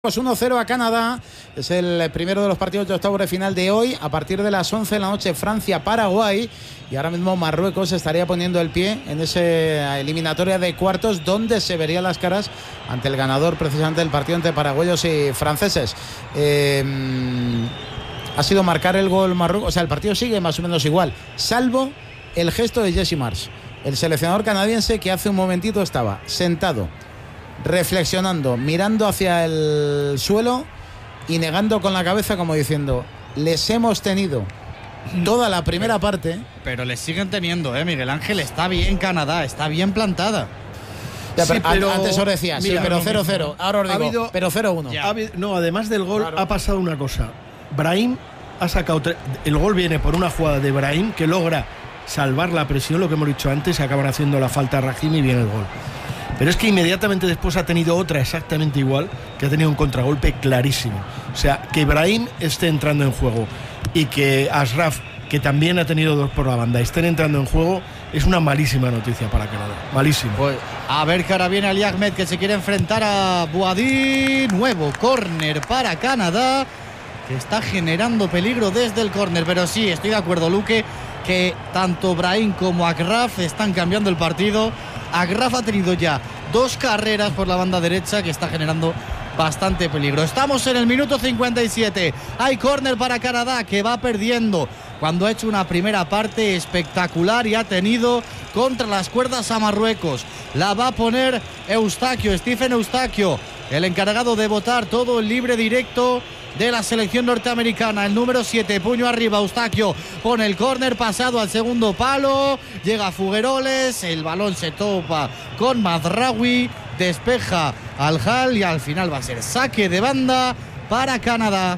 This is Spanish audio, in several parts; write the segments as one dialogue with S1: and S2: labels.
S1: 1-0 a Canadá, es el primero de los partidos de octavos de final de hoy. A partir de las 11 de la noche, Francia-Paraguay, y ahora mismo Marruecos estaría poniendo el pie en esa eliminatoria de cuartos, donde se verían las caras ante el ganador precisamente del partido entre paraguayos y franceses. Ha sido marcar el gol Marruecos, o sea, el partido sigue más o menos igual, salvo el gesto de Jesse Marsch, el seleccionador canadiense, que hace un momentito estaba sentado, reflexionando, mirando hacia el suelo y negando con la cabeza, como diciendo: les hemos tenido toda la primera parte.
S2: Pero les siguen teniendo, Miguel Ángel. Está bien Canadá, está bien plantada.
S1: Ya, pero
S3: sí, pero
S1: antes os decía, mira, sí, pero 0-0. Ahora os digo, pero 0-1.
S3: No, además del gol,
S1: claro,
S3: ha pasado una cosa. Brahim ha sacado el gol, viene por una jugada de Brahim que logra salvar la presión, lo que hemos dicho antes, y acaban haciendo la falta a Rahimi y viene el gol. Pero es que inmediatamente después ha tenido otra exactamente igual, que ha tenido un contragolpe clarísimo. O sea, que Brahim esté entrando en juego y que Ashraf, que también ha tenido dos por la banda, estén entrando en juego, es una malísima noticia para Canadá. Malísimo.
S2: Pues a ver que ahora viene Ali Ahmed, que se quiere enfrentar a Boadí. Nuevo córner para Canadá, que está generando peligro desde el córner. Pero sí, estoy de acuerdo, Luque, que tanto Brahim como Ashraf están cambiando el partido. Ashraf ha tenido ya dos carreras por la banda derecha, que está generando bastante peligro. Estamos en el minuto 57. Hay córner para Canadá, que va perdiendo cuando ha hecho una primera parte espectacular y ha tenido contra las cuerdas a Marruecos. La va a poner Eustaquio, Stephen Eustaquio, el encargado de botar todo el libre directo de la selección norteamericana, el número 7, puño arriba. Eustaquio pone el córner, pasado al segundo palo, llega Fugueroles, el balón se topa con Mazraoui, despeja al Hall y al final va a ser saque de banda para Canadá.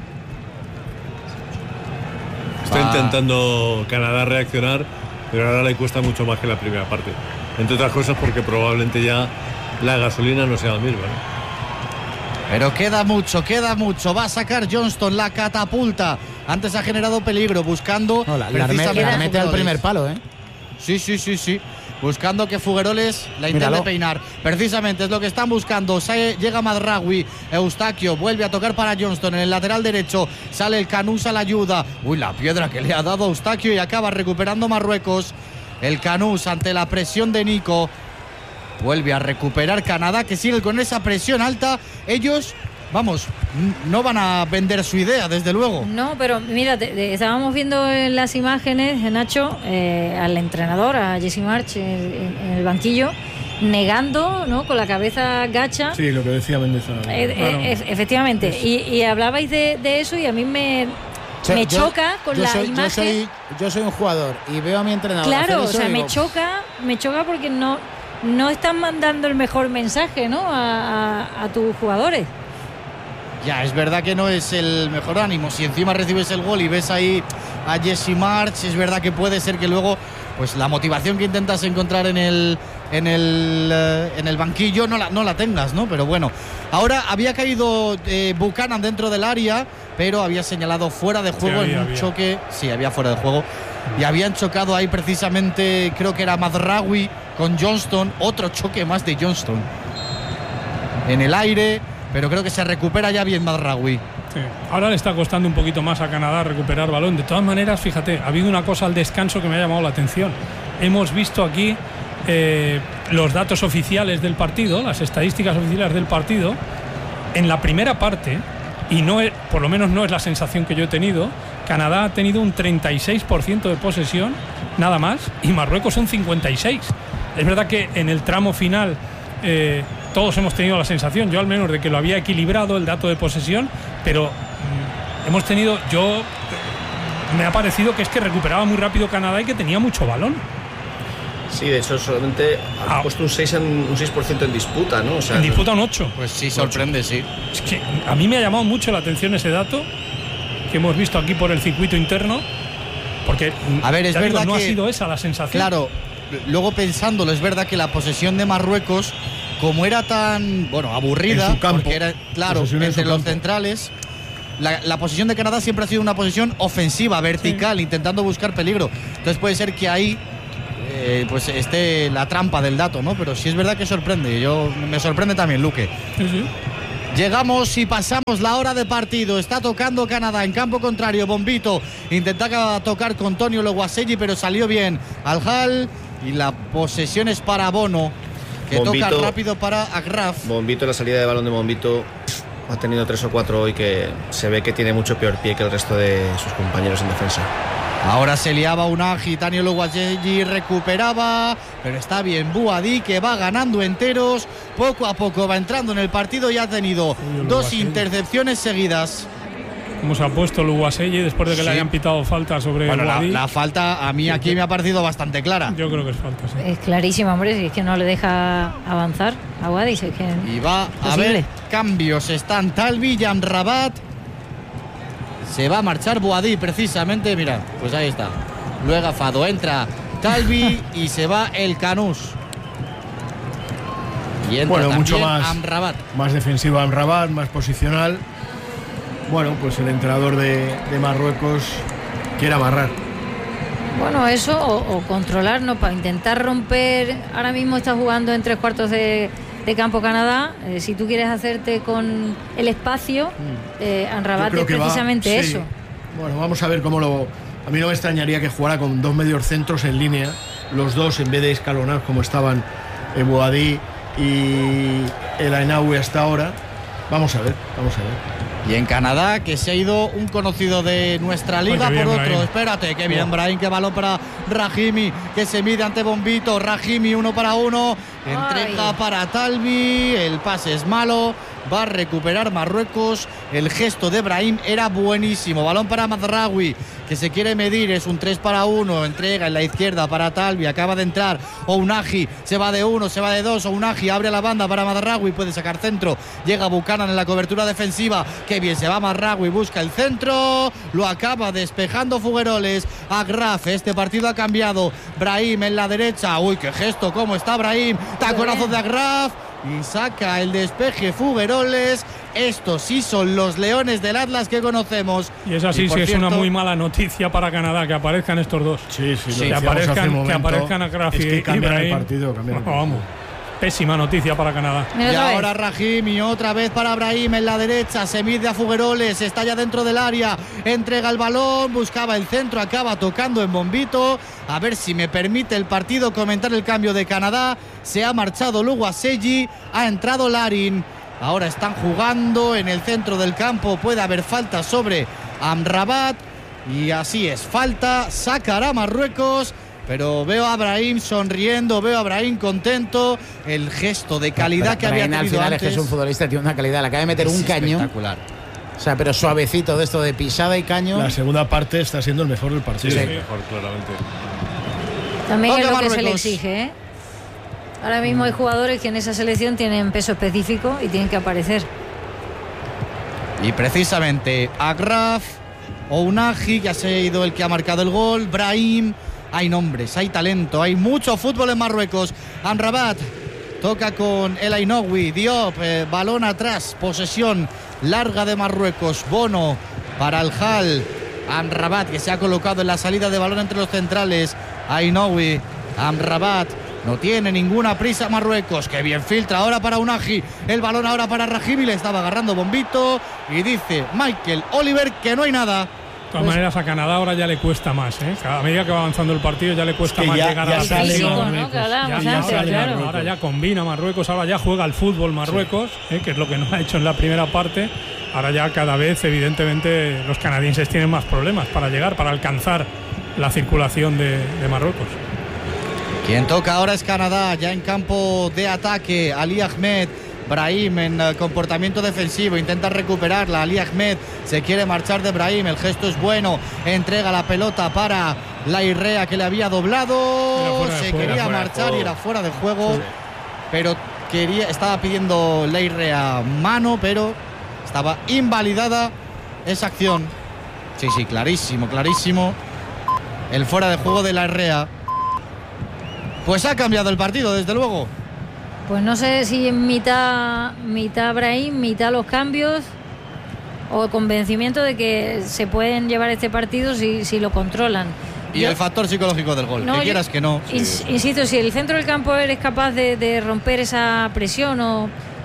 S4: Está intentando Canadá reaccionar, pero ahora le cuesta mucho más que la primera parte, entre otras cosas porque probablemente ya la gasolina no sea la misma, ¿no?
S2: Pero queda mucho. Va a sacar Johnston, la catapulta. Antes ha generado peligro, buscando.
S1: No, la mete al primer palo,
S2: Sí. Buscando que Fugueroles la intente peinar. Precisamente es lo que están buscando. Llega Mazraoui, Eustaquio vuelve a tocar para Johnston en el lateral derecho. Sale el Canús a la ayuda. Uy, la piedra que le ha dado Eustaquio, y acaba recuperando Marruecos. El Canús ante la presión de Nico. Vuelve a recuperar Canadá, que sigue con esa presión alta. Ellos, vamos, no van a vender su idea, desde luego.
S5: No, pero mira, estábamos viendo en las imágenes, Nacho, al entrenador, a Jesse Marsch, en el banquillo, negando, ¿no?, con la cabeza gacha.
S3: Sí, lo que decía Mendoza.
S5: Efectivamente.
S3: Eso.
S5: Y hablabais de eso, y a mí me choca con la imagen.
S1: Yo soy un jugador y veo a mi entrenador.
S5: Claro,
S1: hacer eso,
S5: o sea,
S1: digo,
S5: me choca porque no están mandando el mejor mensaje, ¿no?, a tus jugadores.
S2: Ya, es verdad que no es el mejor ánimo. Si encima recibes el gol y ves ahí a Jesse Marsch, es verdad que puede ser que luego, pues la motivación que intentas encontrar en el banquillo no la tengas, ¿no? Pero bueno, ahora había caído Buchanan dentro del área, pero había señalado fuera de juego en un choque. Sí, había fuera de juego. Y habían chocado ahí precisamente, creo que era Mazraoui con Johnston. Otro choque más de Johnston en el aire, pero creo que se recupera ya bien Mazraoui.
S6: Sí. Ahora le está costando un poquito más a Canadá recuperar balón. De todas maneras, fíjate, ha habido una cosa al descanso que me ha llamado la atención. Hemos visto aquí los datos oficiales del partido, las estadísticas oficiales del partido. En la primera parte, y no es, por lo menos no es la sensación que yo he tenido, Canadá ha tenido un 36% de posesión, nada más, y Marruecos un 56%. Es verdad que en el tramo final todos hemos tenido la sensación, yo al menos, de que lo había equilibrado el dato de posesión, pero me ha parecido que es que recuperaba muy rápido Canadá y que tenía mucho balón.
S7: Sí, de hecho solamente ha puesto un 6% en disputa, ¿no? O sea,
S6: en disputa un 8%.
S2: Pues sí, sorprende, sí.
S6: Es que a mí me ha llamado mucho la atención ese dato que hemos visto aquí por el circuito interno, porque
S2: a ver, es verdad
S6: no
S2: que
S6: ha sido esa la sensación.
S2: Claro, luego pensándolo, es verdad que la posesión de Marruecos, como era tan, aburrida,
S3: en su campo,
S2: porque era, claro, entre los centrales, la posición de Canadá siempre ha sido una posición ofensiva, vertical, intentando buscar peligro. Entonces puede ser que ahí pues esté la trampa del dato, ¿no? Pero sí es verdad que sorprende. Me sorprende también, Luque.
S6: Sí.
S2: Llegamos y pasamos la hora de partido. Está tocando Canadá en campo contrario. Bombito intentaba tocar con Tonio Loguaselli, pero salió bien al Hall. Y la posesión es para Bono, que
S7: Bombito,
S2: toca rápido para Agraf.
S7: Bombito, la salida de balón de Bombito ha tenido 3 o 4 hoy que se ve que tiene mucho peor pie que el resto de sus compañeros en defensa.
S2: Ahora se liaba Unagi, Tonio Loguaselli recuperaba, pero está bien Boadí, que va ganando enteros, poco a poco va entrando en el partido y ha tenido 2 intercepciones seguidas.
S6: Cómo se ha puesto Loguaselli después de que le hayan pitado falta sobre Boadí.
S2: La falta a mí aquí me ha parecido bastante clara.
S6: Yo creo que es falta, sí.
S5: Es clarísima, hombre, si es que no le deja avanzar a Boadí. Si es que
S2: y va a haber cambios, están Talbi y Amrabat. Se va a marchar Boadí precisamente, mira, pues ahí está. Lo he gafado, entra Talbi y se va el Canús. Y entra
S3: mucho más
S2: Amrabat.
S3: Más defensivo Amrabat, más posicional. Bueno, pues el entrenador de Marruecos quiere amarrar.
S5: Bueno, eso o controlar, ¿no? Para intentar romper. Ahora mismo está jugando en 3/4 de campo Canadá. Si tú quieres hacerte con el espacio, Amrabat es precisamente eso.
S3: Bueno, vamos a ver cómo lo. A mí no me extrañaría que jugara con 2 mediocentros en línea, los dos en vez de escalonados como estaban Boadí y el Ainaoui hasta ahora. Vamos a ver.
S2: Y en Canadá, que se ha ido un conocido de nuestra liga por otro.
S6: Brahim.
S2: Espérate, qué bien Brahim, qué balón para Rahimi, que se mide ante Bombito. Rahimi 1 para 1, entrega para Talbi, el pase es malo, va a recuperar Marruecos. El gesto de Brahim era buenísimo. Balón para Mazraoui, que se quiere medir, es un 3 para 1, entrega en la izquierda para Talbi, acaba de entrar Ounahi, se va de 1, se va de 2, Ounahi abre la banda para Mazraoui, puede sacar centro, llega Buchanan en la cobertura defensiva, que bien se va Mazraoui, busca el centro, lo acaba despejando Fugueroles. Agraf, este partido ha cambiado. Brahim en la derecha, uy, qué gesto, cómo está Brahim, taconazo de Agraf y saca el despeje Fugueroles. Estos sí son los Leones del Atlas que conocemos.
S6: Y es así, sí, es una muy mala noticia para Canadá que aparezcan estos dos.
S3: Sí,
S6: que aparezcan Agraf y Brahim.
S3: Partido,
S6: vamos. Pésima noticia para Canadá.
S2: Y ahora Rahimi, otra vez para Brahim en la derecha, se mide a Fugueroles, está ya dentro del área, entrega el balón, buscaba el centro, acaba tocando en Bombito. A ver si me permite el partido comentar el cambio de Canadá. Se ha marchado Loguaselli, ha entrado Larin. Ahora están jugando en el centro del campo, puede haber falta sobre Amrabat. Y así es, falta, sacará Marruecos. Pero veo a Brahim sonriendo, veo a Brahim contento. El gesto de calidad que había tenido
S1: al final
S2: antes.
S1: es que es un futbolista, tiene una calidad. Le acaba de meter un caño.
S2: Espectacular.
S1: O sea, pero suavecito de esto de pisada y caño.
S3: La segunda parte está siendo el mejor del partido.
S4: Sí, mejor, claramente.
S5: También es lo que se le exige, ¿eh? Ahora mismo hay jugadores que en esa selección tienen peso específico y tienen que aparecer.
S2: Y precisamente Agraf, Ounahi, ya se ha ido el que ha marcado el gol, Brahim. Hay nombres, hay talento, hay mucho fútbol en Marruecos. Amrabat toca con el Ainaoui, Diop, balón atrás, posesión larga de Marruecos. Bono para el Hall. Amrabat, que se ha colocado en la salida de balón entre los centrales. Ainaoui, Amrabat. No tiene ninguna prisa Marruecos. Que bien filtra ahora para Ounahi. El balón ahora para Rahimi. Le estaba agarrando Bombito. Y dice Michael Oliver que no hay nada.
S6: De todas maneras, a Canadá ahora ya le cuesta más, ¿eh? A medida que va avanzando el partido ya le cuesta más llegar a la selección. Ahora ya combina Marruecos, ahora ya juega al fútbol Marruecos, que es lo que no ha hecho en la primera parte. Ahora ya cada vez, evidentemente, los canadienses tienen más problemas para llegar, para alcanzar la circulación de Marruecos.
S2: Quien toca ahora es Canadá, ya en campo de ataque. Ali Ahmed. Brahim en comportamiento defensivo, intenta recuperarla. Ali Ahmed se quiere marchar de Brahim, el gesto es bueno, entrega la pelota para Lairrea, que le había doblado, se quería marchar y era fuera de juego, pero estaba pidiendo Lairrea mano, pero estaba invalidada esa acción. Sí, clarísimo el fuera de juego de Lairrea. Pues ha cambiado el partido, desde luego.
S5: Pues no sé si en mitad Brahim, mitad los cambios, o convencimiento de que se pueden llevar este partido si lo controlan.
S2: Y el factor psicológico del gol, que quieras que no.
S5: Insisto, si el centro del campo eres capaz de romper esa presión o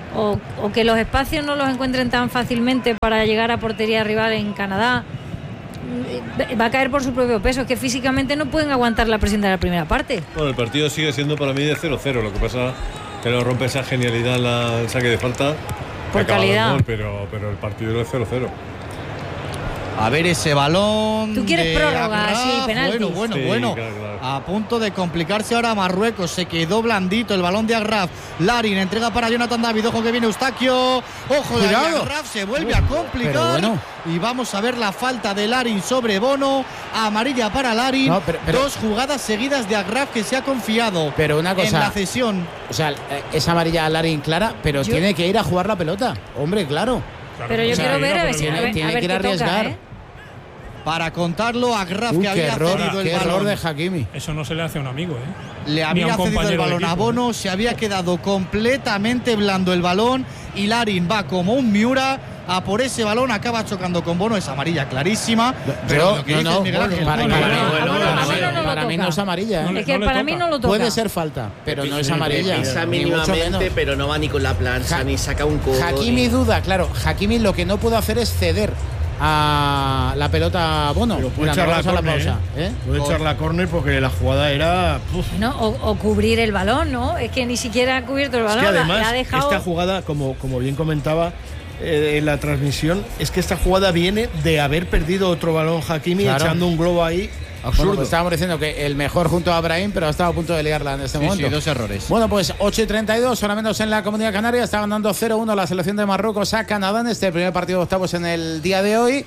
S5: o que los espacios no los encuentren tan fácilmente para llegar a portería rival en Canadá. Va a caer por su propio peso, es que físicamente no pueden aguantar la presión de la primera parte.
S4: Bueno, el partido sigue siendo para mí de 0-0, lo que pasa que no rompe esa genialidad el saque de falta
S5: por calidad,
S4: gol, pero el partido es 0-0.
S2: A ver ese balón.
S5: ¿Tú quieres prórroga? Sí, penaltis.
S2: Bueno.
S4: Sí, claro.
S2: A punto de complicarse ahora Marruecos. Se quedó blandito el balón de Agraf. Larin entrega para Jonathan David. Ojo que viene Eustaquio. Ojo de Agraf. Se vuelve a complicar.
S1: Bueno.
S2: Y vamos a ver la falta de Larin sobre Bono. Amarilla para Larin.
S1: No, pero
S2: 2 jugadas seguidas de Agraf que se ha confiado.
S1: Pero una cosa,
S2: en la cesión.
S1: O sea, es amarilla a Larin clara, pero tiene que ir a jugar la pelota. Hombre, claro.
S5: Pero yo quiero ver a ver si
S1: tiene que ir a arriesgar.
S5: Toca,
S2: Para contarlo a Agraf, que había cedido el balón.
S1: Error de Hakimi.
S6: Eso no se le hace a un amigo,
S2: Le había cedido el balón a Bono, se había quedado completamente blando el balón y Larin va como un Miura a por ese balón, acaba chocando con Bono, es amarilla clarísima. Pero lo que dices, Miguel Ángel,
S1: para mí no es amarilla.
S5: Es que para mí no lo toca.
S1: Puede ser falta, pero no es amarilla.
S7: Pisa mínimamente, pero no va ni con la plancha, ni saca un codo.
S1: Hakimi duda, claro. Hakimi lo que no puede hacer es ceder a la pelota Bono.
S3: Pero puede echar la córner, puede echar la córner porque la jugada era
S5: o cubrir el balón, ¿no? Es que ni siquiera ha cubierto el balón.
S3: Es que además
S5: la ha dejado...
S3: esta jugada, como bien comentaba en la transmisión, es que esta jugada viene de haber perdido otro balón Hakimi, echando un globo ahí. Absurdo.
S1: Bueno, pues estábamos diciendo que el mejor junto a Brahim, pero ha estado a punto de liarla en este momento.
S2: Sí, 2 errores.
S1: Bueno, pues 8:32, solamente en la Comunidad Canaria. Está ganando 0-1 la selección de Marruecos a Canadá en este primer partido de octavos en el día de hoy.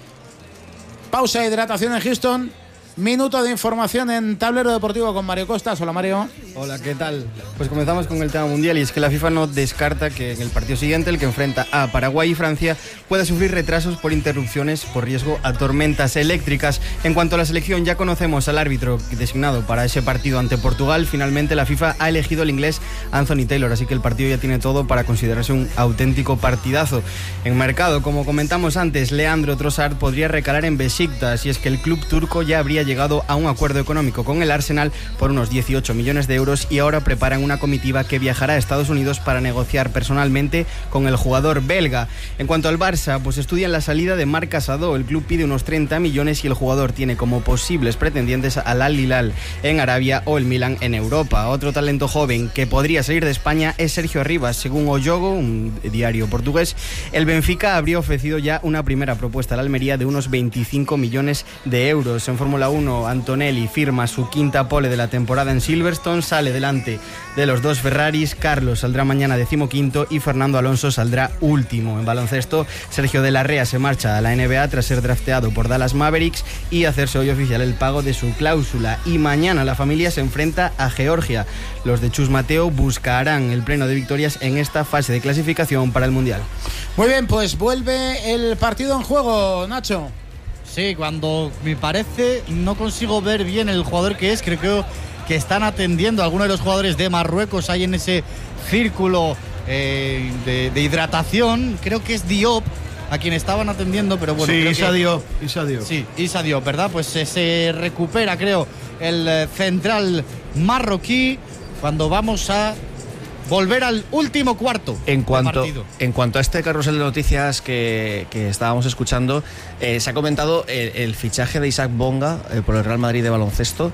S1: Pausa de hidratación en Houston. Minuto de información en Tablero Deportivo con Mario Costas. Hola, Mario.
S8: Hola, ¿qué tal? Pues comenzamos con el tema mundial y es que la FIFA no descarta que en el partido siguiente, el que enfrenta a Paraguay y Francia, pueda sufrir retrasos por interrupciones por riesgo a tormentas eléctricas. En cuanto a la selección, ya conocemos al árbitro designado para ese partido ante Portugal. Finalmente la FIFA ha elegido el inglés Anthony Taylor, así que el partido ya tiene todo para considerarse un auténtico partidazo. En mercado, como comentamos antes, Leandro Trossard podría recalar en Besiktas y es que el club turco ya habría llegado a un acuerdo económico con el Arsenal por unos 18 millones de euros y ahora preparan una comitiva que viajará a Estados Unidos para negociar personalmente con el jugador belga. En cuanto al Barça, pues estudian la salida de Marc Casado. El club pide unos 30 millones y el jugador tiene como posibles pretendientes al Al Hilal en Arabia o el Milan en Europa. Otro talento joven que podría salir de España es Sergio Arribas. Según O Jogo, un diario portugués, el Benfica habría ofrecido ya una primera propuesta al Almería de unos 25 millones de euros. En Fórmula 1, Antonelli firma su quinta pole de la temporada en Silverstone, sale delante de los 2 Ferraris. Carlos saldrá mañana 15º y Fernando Alonso saldrá último. En baloncesto, Sergio de la Rea se marcha a la NBA tras ser drafteado por Dallas Mavericks y hacerse hoy oficial el pago de su cláusula. Y mañana la familia se enfrenta a Georgia. Los de Chus Mateo buscarán el pleno de victorias en esta fase de clasificación para el Mundial.
S1: Muy bien, pues vuelve el partido en juego, Nacho.
S2: Sí, cuando me parece no consigo ver bien el jugador que es, creo que están atendiendo a algunos de los jugadores de Marruecos ahí en ese círculo de hidratación. Creo que es Diop a quien estaban atendiendo, pero bueno.
S3: Sí, Issa Diop.
S2: Sí, Issa Diop, ¿verdad? Pues se recupera, creo, el central marroquí cuando vamos a volver al último cuarto.
S7: En cuanto a este carrusel de noticias que estábamos escuchando, se ha comentado el fichaje de Isaac Bonga por el Real Madrid de baloncesto.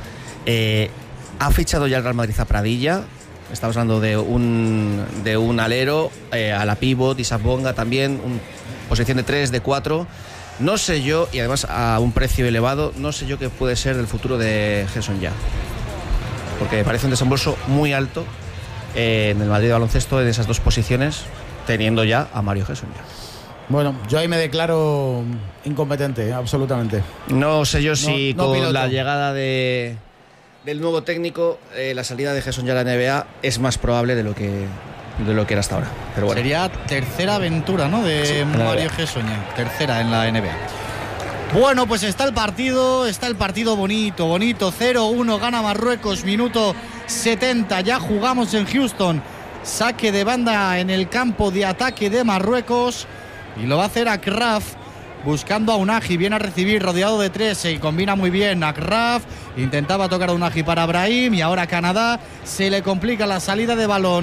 S7: Ha fichado ya el Real Madrid a Pradilla. Estamos hablando de un alero, a la pívot, Isaac Bonga también, posición de 3, de 4. No sé yo, y además a un precio elevado, no sé yo qué puede ser el futuro de Gerson ya. Porque me parece un desembolso muy alto en el Madrid de baloncesto en esas 2 posiciones, teniendo ya a Mario Gerson ya.
S1: Bueno, yo ahí me declaro incompetente, absolutamente.
S7: No sé yo si
S1: no
S7: con
S1: piloto.
S7: la llegada del nuevo técnico, la salida de Gerson ya a la NBA es más probable de lo que era hasta ahora. Pero bueno.
S2: Sería tercera aventura, ¿no? De Mario Gerson ya, tercera en la NBA. Bueno, pues está el partido bonito, 0-1, gana Marruecos, minuto 70, ya jugamos en Houston, saque de banda en el campo de ataque de Marruecos y lo va a hacer Akraf, buscando a Unagi, viene a recibir rodeado de 3, se combina muy bien Akraf, intentaba tocar a Unagi para Brahim y ahora Canadá, se le complica la salida de balón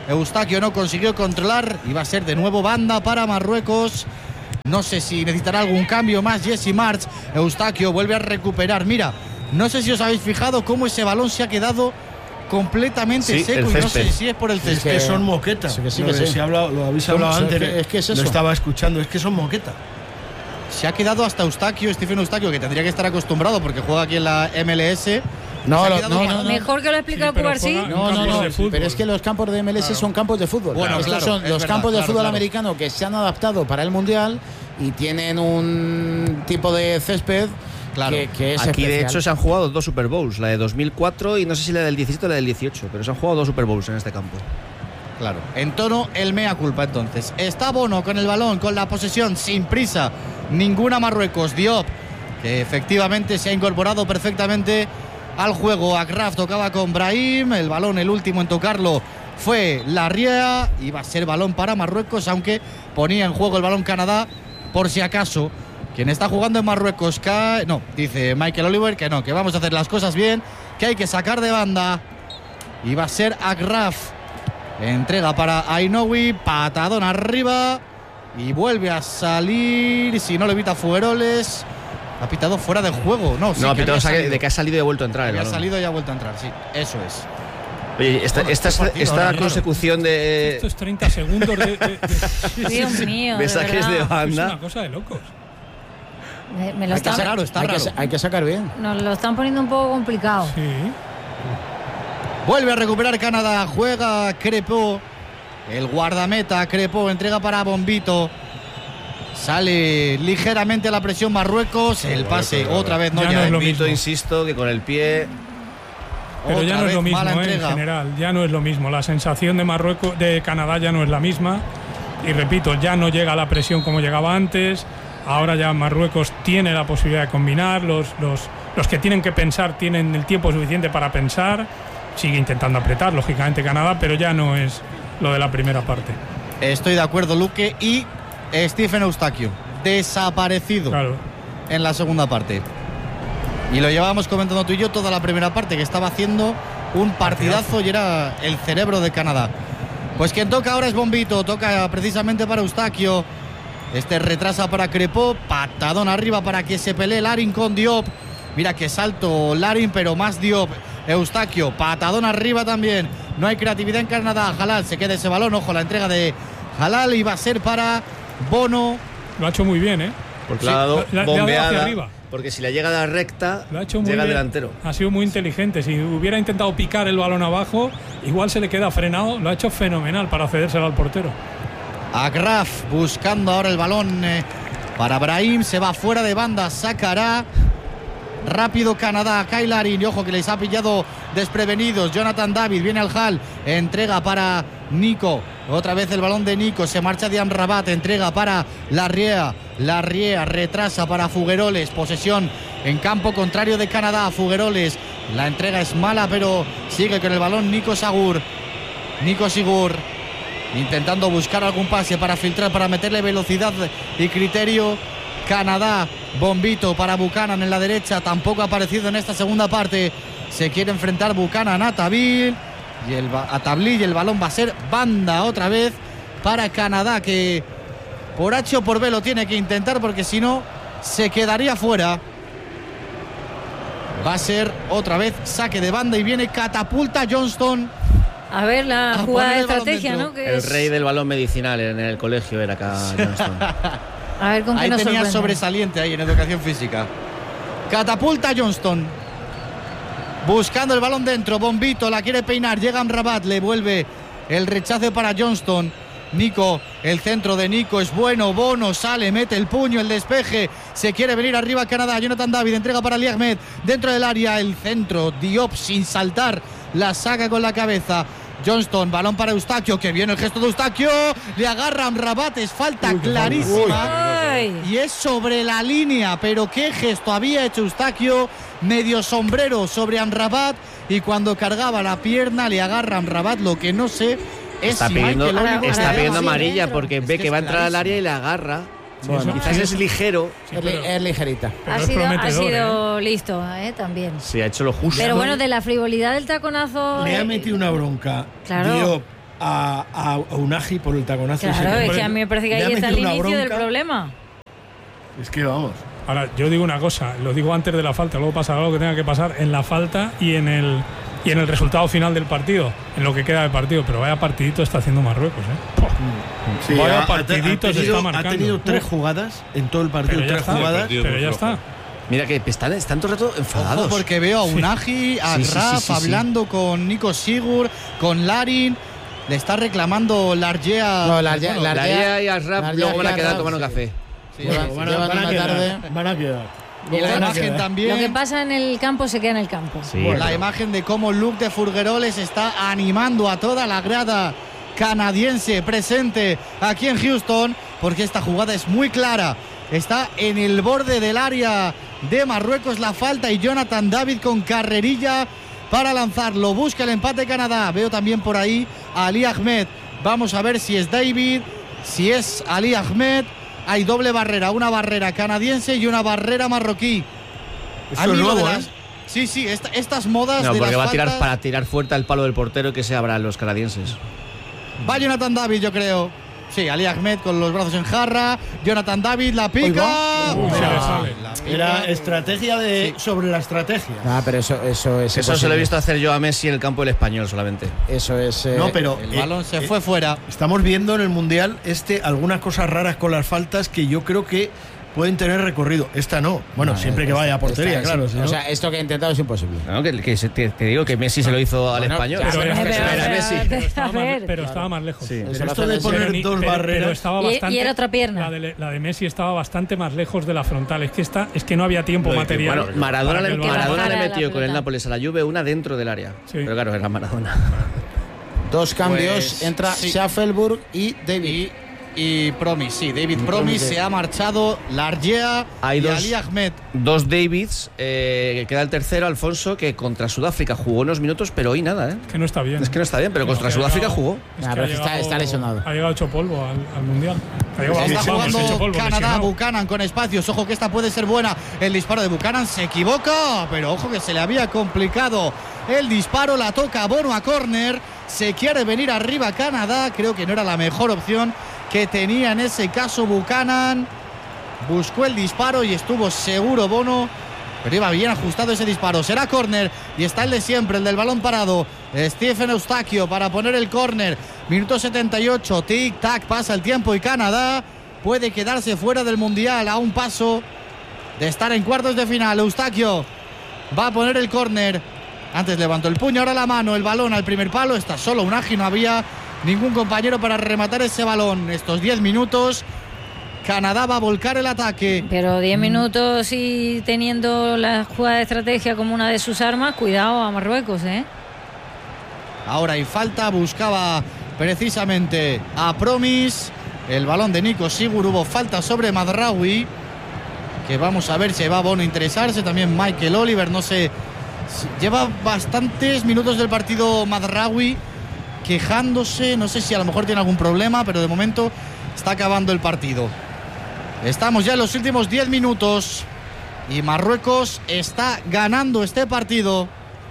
S2: Eustaquio no consiguió controlar y va a ser de nuevo banda para Marruecos. No sé si necesitará algún cambio más Jesse March. Eustaquio vuelve a recuperar. Mira, no sé si os habéis fijado cómo ese balón se ha quedado completamente
S7: Sí,
S2: seco
S7: el
S2: y no sé
S7: césped.
S2: si es por el
S3: Es
S2: césped.
S3: que son moquetas.
S1: Sí, que sí,
S3: Lo
S1: que sí.
S3: si lo habéis
S1: Son-
S3: hablado
S1: es
S3: antes.
S1: que- es que es eso.
S3: Lo estaba escuchando. Es que son moquetas.
S2: Se ha quedado hasta Eustaquio, Stephen Eustaquio, que tendría que estar acostumbrado porque juega aquí en la MLS.
S1: No,
S2: Se ha
S1: no,
S2: quedado
S1: no,
S2: parado.
S1: no.
S5: Mejor que lo explica
S6: Sí, pero
S5: Cubarsí.
S6: juega-
S1: No, no,
S6: campos
S1: no,
S6: de fútbol.
S1: pero es que los campos de MLS son campos de fútbol.
S2: Bueno,
S1: Estos
S2: claro,
S1: son
S2: es
S1: los
S2: verdad,
S1: campos de
S2: claro,
S1: fútbol
S2: claro.
S1: americano que se han adaptado para el Mundial y tienen un tipo de césped
S2: Claro.
S1: que es
S7: Aquí de
S1: especial.
S7: hecho se han jugado 2 Super Bowls, la de 2004 y no sé si la del 17 o la del 18, pero se han jugado 2 Super Bowls en este campo.
S2: Claro. En tono el mea culpa entonces. Está Bono con el balón, con la posesión, sin prisa. Ninguna Marruecos. Diop, que efectivamente se ha incorporado perfectamente al juego. Agraf tocaba con Brahim. El balón, el último en tocarlo, fue Larriea. Iba a ser balón para Marruecos, aunque ponía en juego el balón Canadá por si acaso. Quien está jugando en Marruecos cae. No, dice Michael Oliver que no, que vamos a hacer las cosas bien, que hay que sacar de banda. Y va a ser Agraf. Entrega para Ainoui, patadón arriba y vuelve a salir. Si no le evita Fueroles, ha pitado fuera de juego. No, sí,
S7: No, ha
S2: que
S7: pitado
S2: había
S7: saque
S2: salido.
S7: de que ha salido y ha vuelto a entrar. el
S2: Había
S7: balón.
S2: salido y ha vuelto a entrar, sí, eso es.
S7: Oye, esta
S6: claro.
S7: consecución de,
S6: Estos 30 segundos
S5: Dios mío,
S7: de
S5: de
S7: saques de
S5: verdad.
S6: es una
S7: banda.
S6: cosa de locos.
S5: Me lo
S2: Está
S5: están,
S2: raro, está
S1: hay,
S2: raro.
S1: hay que sacar bien.
S5: nos lo están poniendo un poco complicado.
S6: Sí.
S2: Vuelve a recuperar Canadá, juega Crepeau, el guardameta Crepeau, entrega para Bombito. Sale ligeramente a la presión Marruecos, el pase otra vez no
S6: Ya
S2: ya
S6: no es lo
S7: Bombito,
S6: mismo.
S7: insisto, que con el pie.
S6: Pero ya
S2: otra
S6: no es
S2: vez
S6: lo mismo,
S2: mala
S6: en
S2: entrega.
S6: general. Ya no es lo mismo. La sensación de Marruecos, de Canadá ya no es la misma. Y repito, ya no llega la presión como llegaba antes. Ahora ya Marruecos tiene la posibilidad de combinar. Los que tienen que pensar tienen el tiempo suficiente para pensar. Sigue intentando apretar, lógicamente, Canadá, pero ya no es lo de la primera parte.
S2: Estoy de acuerdo, Luque. Y Stephen Eustaquio, desaparecido
S6: Claro.
S2: en la segunda parte. Y lo llevábamos comentando tú y yo toda la primera parte, que estaba haciendo un partidazo y era el cerebro de Canadá. Pues quien toca ahora es Bombito, toca precisamente para Eustaquio. Este retrasa para Crepeau, patadón arriba para que se pelee Larin con Diop. Mira que salto Larin, pero más Diop. Eustaquio, patadón arriba también. No hay creatividad en Canadá. Halal se queda ese balón, ojo, la entrega de Halal iba a ser para Bono.
S6: Lo ha hecho muy bien, ¿eh?
S7: Porque le ha dado
S6: le ha dado hacia
S7: bombeada.
S6: arriba.
S7: Porque si la llega a la recta,
S6: Lo ha hecho muy
S7: llega
S6: bien.
S7: delantero.
S6: Ha sido muy inteligente. Si hubiera intentado picar el balón abajo, igual se le queda frenado. Lo ha hecho fenomenal para cedérselo al portero.
S2: Agraf buscando ahora el balón para Brahim. Se va fuera de banda, sacará. Rápido Canadá, Kyle Larin, y ojo que les ha pillado desprevenidos. Jonathan David viene al hall, entrega para Nico. Otra vez el balón de Nico, se marcha de Amrabat, entrega para Larriea. Larriea retrasa para Fugueroles, posesión en campo contrario de Canadá. Fugueroles, la entrega es mala, pero sigue con el balón Nico Sigur. Nico Sigur intentando buscar algún pase para filtrar, para meterle velocidad y criterio. Canadá, Bombito para Buchanan en la derecha, tampoco ha aparecido en esta segunda parte. Se quiere enfrentar Buchanan a Tablí y el balón va a ser banda otra vez para Canadá, que por H o por B lo tiene que intentar porque si no se quedaría fuera. Va a ser otra vez saque de banda y viene catapulta Johnston.
S5: A ver, la
S2: A
S5: jugada
S2: poner
S5: de
S2: el balón
S5: estrategia,
S2: dentro.
S5: ¿no? Que
S7: El
S5: es-
S7: rey del balón medicinal en el colegio era acá Johnston.
S5: A ver con qué
S2: Ahí
S5: nos
S2: tenía
S5: sorprende.
S2: sobresaliente ahí en educación física. Catapulta Johnston. Buscando el balón dentro. Bombito la quiere peinar. Llega Amrabat. Le vuelve el rechazo para Johnston. Nico, el centro de Nico es bueno. Bono sale, mete el puño, el despeje. Se quiere venir arriba Canadá. Jonathan David entrega para Ali Ahmed. Dentro del área el centro. Diop sin saltar. La saca con la cabeza. Johnston, balón para Eustaquio. Que viene el gesto de Eustaquio. Le agarra Amrabat. Es falta clarísima.
S5: Ay.
S2: Y es sobre la línea, pero qué gesto había hecho Eustaquio, medio sombrero sobre Amrabat, y cuando cargaba la pierna le agarra Amrabat. Lo que no sé es
S7: Está
S2: si
S7: pidiendo,
S2: Michael Oliver
S7: está
S2: le
S7: pidiendo
S2: da así.
S7: amarilla
S5: dentro.
S7: porque
S2: Es
S7: ve
S2: que
S7: que
S2: es
S7: va a entrar al
S2: clarísimo.
S7: área y la agarra.
S1: Bueno,
S7: Quizás es ligero.
S6: Sí, pero-
S1: es ligerita.
S6: pero
S5: Ha
S6: es
S5: sido
S6: prometedor,
S5: listo, también.
S7: Sí, ha hecho lo justo.
S5: Pero bueno, de la frivolidad del taconazo.
S3: Le ha metido una bronca.
S5: Claro.
S3: Diop a Unagi por el taconazo.
S5: Claro,
S3: ese.
S5: es que a mí me parece que
S3: Le ha
S5: ahí está el
S3: metido una
S5: inicio del
S3: bronca.
S5: problema.
S3: Es que vamos.
S6: Ahora, yo digo una cosa, lo digo antes de la falta, luego pasará lo que tenga que pasar en la falta y en el resultado final del partido, en lo que queda de partido, pero vaya partidito está haciendo Marruecos,
S3: Sí,
S6: vaya partidito se está marcando.
S3: Ha tenido 3 jugadas en todo el partido,
S6: Pero ya
S3: 3
S6: está,
S3: jugadas.
S6: pero ya está.
S7: Mira que están todo el rato enfadados.
S2: Ojo, porque veo a Unagi, a
S7: Sí, sí,
S2: Graf
S7: sí, sí.
S2: hablando con Nico Sigur, con Larin. Le está reclamando Largea.
S1: No, Largea-
S2: Bueno,
S7: La idea y al rap
S1: Las
S7: luego van a
S1: días
S7: quedar
S1: que
S7: tomando
S1: sí.
S7: café.
S2: sí,
S1: Llevan-
S3: Van
S1: llevan
S3: a
S1: una
S3: quedar,
S1: tarde.
S3: van a quedar.
S2: y la
S3: Van a
S2: imagen
S3: quedar.
S2: también.
S5: Lo que pasa en el campo se queda en el campo.
S2: La imagen de cómo Luc de Furgueroles está animando a toda la grada canadiense presente aquí en Houston, porque esta jugada es muy clara. Está en el borde del área de Marruecos la falta y Jonathan David con carrerilla para lanzarlo. Busca el empate Canadá. Veo también por ahí a Ali Ahmed. Vamos a ver si es David, si es Ali Ahmed. Hay doble barrera, una barrera canadiense y una barrera marroquí.
S3: Eso
S2: A mí
S3: es
S2: lo
S3: nuevo,
S2: de las- Sí, sí, estas modas
S7: No,
S2: de
S7: porque
S2: las
S7: va a tirar
S2: faltas-
S7: para tirar fuerte al palo del portero que se abran los canadienses.
S2: Va Jonathan David, yo creo. Sí, Ali Ahmed con los brazos en jarra. Jonathan David la pica.
S6: Uy, se le sale.
S2: La pica.
S3: Era estrategia sobre la estrategia.
S1: Ah, pero eso es
S7: Eso se lo
S1: imposible.
S7: he visto hacer yo a Messi en el campo del Español solamente.
S1: Eso es.
S3: No, pero
S2: El balón se fue fuera.
S3: estamos viendo en el Mundial algunas cosas raras con las faltas que yo creo que pueden tener recorrido. Esta no. Bueno, siempre que vaya a portería,
S1: esta es-
S3: claro. Si no-
S1: O sea, esto que he intentado es imposible.
S7: No, te digo que Messi se lo hizo al
S1: Bueno,
S7: Español.
S1: ya,
S6: Pero
S1: pero-
S6: era-
S1: pero-
S6: era Messi.
S5: pero-
S6: Estaba más-
S5: a ver.
S6: pero estaba más lejos.
S7: Sí.
S1: Eso
S3: Pero
S1: lo
S3: esto
S1: hacen
S3: de
S1: en
S3: poner
S1: serio.
S3: dos
S6: pero
S3: barreras.
S6: estaba
S5: Y- y
S6: bastante,
S5: era otra pierna.
S6: La de Messi estaba bastante más lejos de la frontal. Es que no había tiempo
S4: Lo de que,
S6: material.
S4: bueno,
S7: Maradona,
S6: para que
S7: le,
S6: el balón-
S7: Maradona le
S5: bajara la
S7: metió con el
S5: pelota.
S7: Nápoles a la Juve una dentro del área.
S6: Sí.
S7: Pero claro, era Maradona.
S1: Dos cambios.
S2: Pues,
S1: Entra
S2: sí.
S1: Schaffelburg y David.
S2: Y Promis, sí, David
S1: Y
S2: Promis
S1: Promis,
S2: se ha marchado. Largea
S7: Hay
S2: y
S7: dos-
S2: Ali Ahmed.
S7: Dos Davids, que queda el tercero, Alfonso, que contra Sudáfrica jugó unos minutos, pero hoy nada, ¿eh?
S6: Que no está bien.
S7: Es que no está bien, pero contra
S6: Que ha
S7: Sudáfrica
S6: llegado-
S7: jugó.
S6: es
S1: Ah,
S6: que
S1: pero
S6: ha
S1: está-
S6: llegado-
S1: está lesionado.
S6: Ha llegado hecho polvo al Mundial. Ha llegado
S2: Está
S6: vamos,
S2: jugando
S6: hecho polvo,
S2: Canadá,
S6: lesionado.
S2: Buchanan con espacios. Ojo que esta puede ser buena. El disparo de Buchanan se equivoca, pero ojo que se le había complicado el disparo. La toca Bono a córner. Se quiere venir arriba Canadá. Creo que no era la mejor opción que tenía en ese caso Buchanan. Buscó el disparo y estuvo seguro Bono. Pero iba bien ajustado ese disparo. Será córner y está el de siempre, el del balón parado. Stephen Eustaquio para poner el córner. Minuto 78. Tic-tac, pasa el tiempo y Canadá puede quedarse fuera del Mundial a un paso de estar en cuartos de final. Eustaquio va a poner el córner. Antes levantó el puño, ahora la mano. El balón al primer palo. Está solo Unagi, no había ningún compañero para rematar ese balón. Estos 10 minutos. Canadá va a volcar el ataque.
S5: Pero 10 minutos y teniendo la jugada de estrategia como una de sus armas, cuidado a Marruecos, ¿eh?
S2: Ahora hay falta, buscaba precisamente a Promis. El balón de Nico Sigur, hubo falta sobre Madraoui. Que vamos a ver si va Bono a interesarse. También Michael Oliver, no sé. Lleva bastantes minutos del partido Madraoui quejándose. No sé si a lo mejor tiene algún problema, pero de momento está acabando el partido. Estamos ya en los últimos 10 minutos y Marruecos está ganando este partido.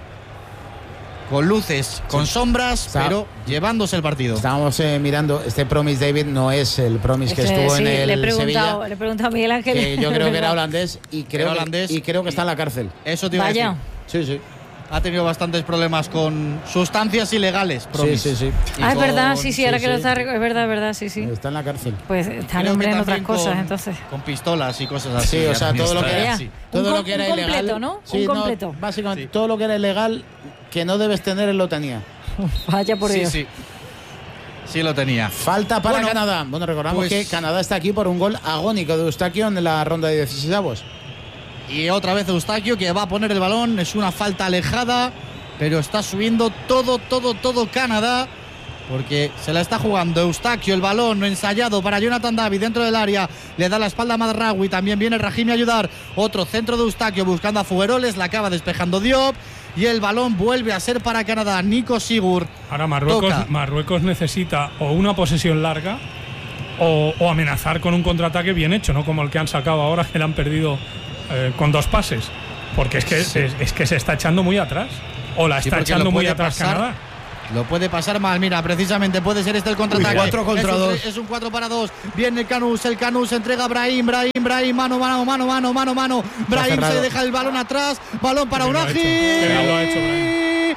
S2: Con luces, con sombras,
S1: Está-
S2: pero llevándose el partido.
S1: Estábamos mirando, este Promis David no es el Promis que estuvo
S5: Sí,
S1: en el
S5: le he
S1: Sevilla,
S5: preguntado a Miguel Ángel.
S1: que yo creo que era holandés y creo,
S2: Era holandés.
S1: y creo que está en la cárcel.
S2: Eso te iba a
S5: Vaya.
S2: decir.
S1: Sí, sí.
S2: Ha tenido bastantes problemas con sustancias ilegales.
S1: Sí,
S2: Promis.
S1: sí, sí.
S2: Y
S5: Ah, es
S2: con-
S5: verdad, sí, ahora que lo
S1: sí.
S5: está. Es verdad, sí, sí.
S1: Está en la cárcel.
S5: Pues está
S2: Creo
S5: el hombre
S2: que
S5: en otras
S2: también
S5: cosas,
S2: con-
S5: entonces.
S2: Con pistolas y cosas así.
S1: Sí, o sea, todo lo que era,
S5: Ya.
S1: todo
S5: Un
S1: lo que era
S5: un completo,
S1: ilegal,
S5: ¿no?
S1: Sí,
S5: Un
S1: no,
S5: completo.
S1: básicamente todo lo que era ilegal que no debes tener él lo tenía.
S5: Vaya por
S2: Sí,
S5: Dios.
S2: sí. Sí lo tenía.
S1: Falta para
S2: Bueno,
S1: Canadá. Bueno, recordamos
S2: pues-
S1: que Canadá está aquí por un gol agónico de Eustaquio en la ronda de 16avos.
S2: Y otra vez Eustaquio que va a poner el balón. Es una falta alejada, pero está subiendo todo Canadá. Porque se la está jugando Eustaquio, el balón ensayado para Jonathan David dentro del área. Le da la espalda a Madraoui. También viene Rahimi a ayudar. Otro centro de Eustaquio buscando a Fugueroles. La acaba despejando Diop. Y el balón vuelve a ser para Canadá. Nico Sigur.
S6: Ahora
S2: Toca.
S6: Marruecos necesita o una posesión larga o amenazar con un contraataque bien hecho, no como el que han sacado ahora, que le han perdido con 2 pases. Porque es que se está echando muy atrás. O la
S2: Sí,
S6: está
S2: porque
S6: echando
S2: lo
S6: muy
S2: puede
S6: atrás
S2: pasar.
S6: Canadá.
S2: Lo puede pasar mal, mira, precisamente puede ser este el contraataque.
S3: 4 contra 2.
S2: Es un 4 para 2. Viene el Canús entrega a Brahim, mano. Brahim se deja el balón atrás, balón para Unagi.
S6: Lo ha hecho Brahim.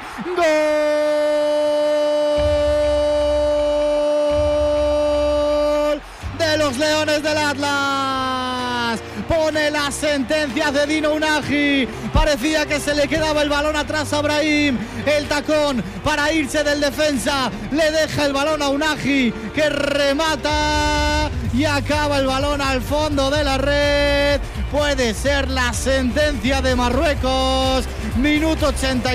S2: ¡Gol de los Leones del Atlas! Pone la sentencia de Dino Unagi. Parecía que se le quedaba el balón atrás a Brahim. El tacón para irse del defensa. Le deja el balón a Unagi, que remata y acaba el balón al fondo de la red. Puede ser la sentencia de Marruecos. Minuto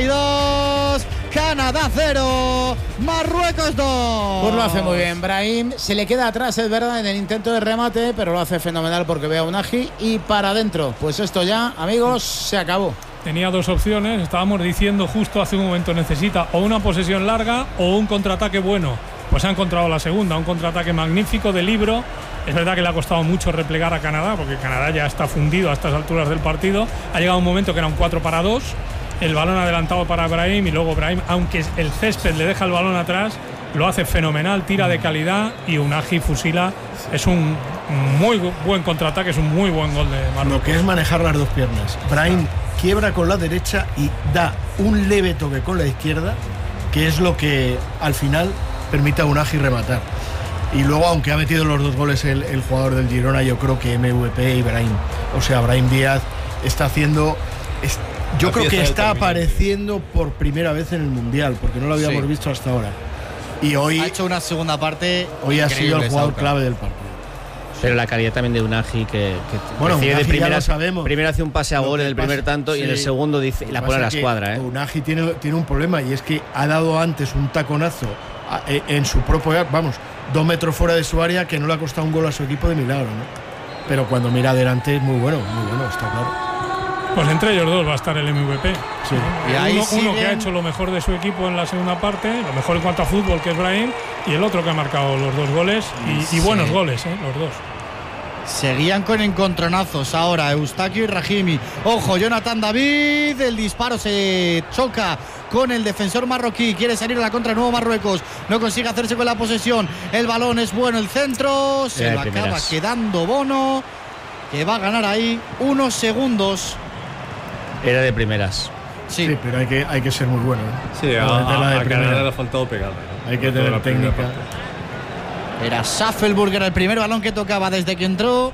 S2: 82. Canadá 0, Marruecos 2.
S1: Pues lo hace muy bien Brahim. Se le queda atrás, es verdad, en el intento de remate, pero lo hace fenomenal porque ve a Unagi y para adentro. Pues esto ya, amigos, se acabó.
S6: Tenía 2 opciones, estábamos diciendo justo hace un momento, necesita o una posesión larga o un contraataque bueno. Pues ha encontrado la segunda, un contraataque magnífico de Libro. Es verdad que le ha costado mucho replegar a Canadá, porque Canadá ya está fundido a estas alturas del partido. Ha llegado un momento que era un 4 para 2. El balón adelantado para Brahim y luego Brahim, aunque el césped le deja el balón atrás, lo hace fenomenal, tira de calidad y Unagi fusila. Es un muy buen contraataque, es un muy buen gol de Marruecos.
S3: Lo que es manejar las dos piernas. Brahim quiebra con la derecha y da un leve toque con la izquierda, que es lo que al final permite a Unagi rematar. Y luego, aunque ha metido los 2 goles el jugador del Girona, yo creo que MVP y Brahim. O sea, Brahim Díaz está haciendo... Yo creo que está apareciendo por primera vez en el Mundial, porque no lo habíamos visto hasta ahora. Y hoy
S2: ha hecho una segunda parte.
S3: Hoy ha sido el jugador clave del partido.
S7: Pero la calidad también de Unagi, que
S3: bueno,
S7: recibe
S3: Unagi
S7: de primera,
S3: ya lo sabemos.
S7: Primero hace un pase a gol en el primer tanto, sí, y en el segundo dice, la pone a la escuadra.
S3: Unagi tiene un problema, y es que ha dado antes un taconazo en su propio, 2 metros fuera de su área, que no le ha costado un gol a su equipo de milagro, ¿no? Pero cuando mira adelante es muy bueno, está claro.
S6: Pues entre ellos dos va a estar el MVP.
S3: Sí.
S6: Y ahí uno que ha hecho lo mejor de su equipo en la segunda parte, lo mejor en cuanto a fútbol, que es Brahim, y el otro que ha marcado los 2 goles, y buenos goles, los 2.
S2: Seguían con encontronazos ahora Eustaquio y Rahimi. Ojo, Jonathan David, el disparo se choca con el defensor marroquí, quiere salir a la contra de nuevo Marruecos, no consigue hacerse con la posesión, el balón es bueno, el centro, se lo acaba quedando Bono, que va a ganar ahí unos segundos.
S7: Era de primeras.
S3: Sí, pero hay que ser muy bueno.
S4: Sí, a Canadá le ha faltado pegar.
S3: Hay que tener técnica.
S2: Era Schaffelburger el primer balón que tocaba desde que entró,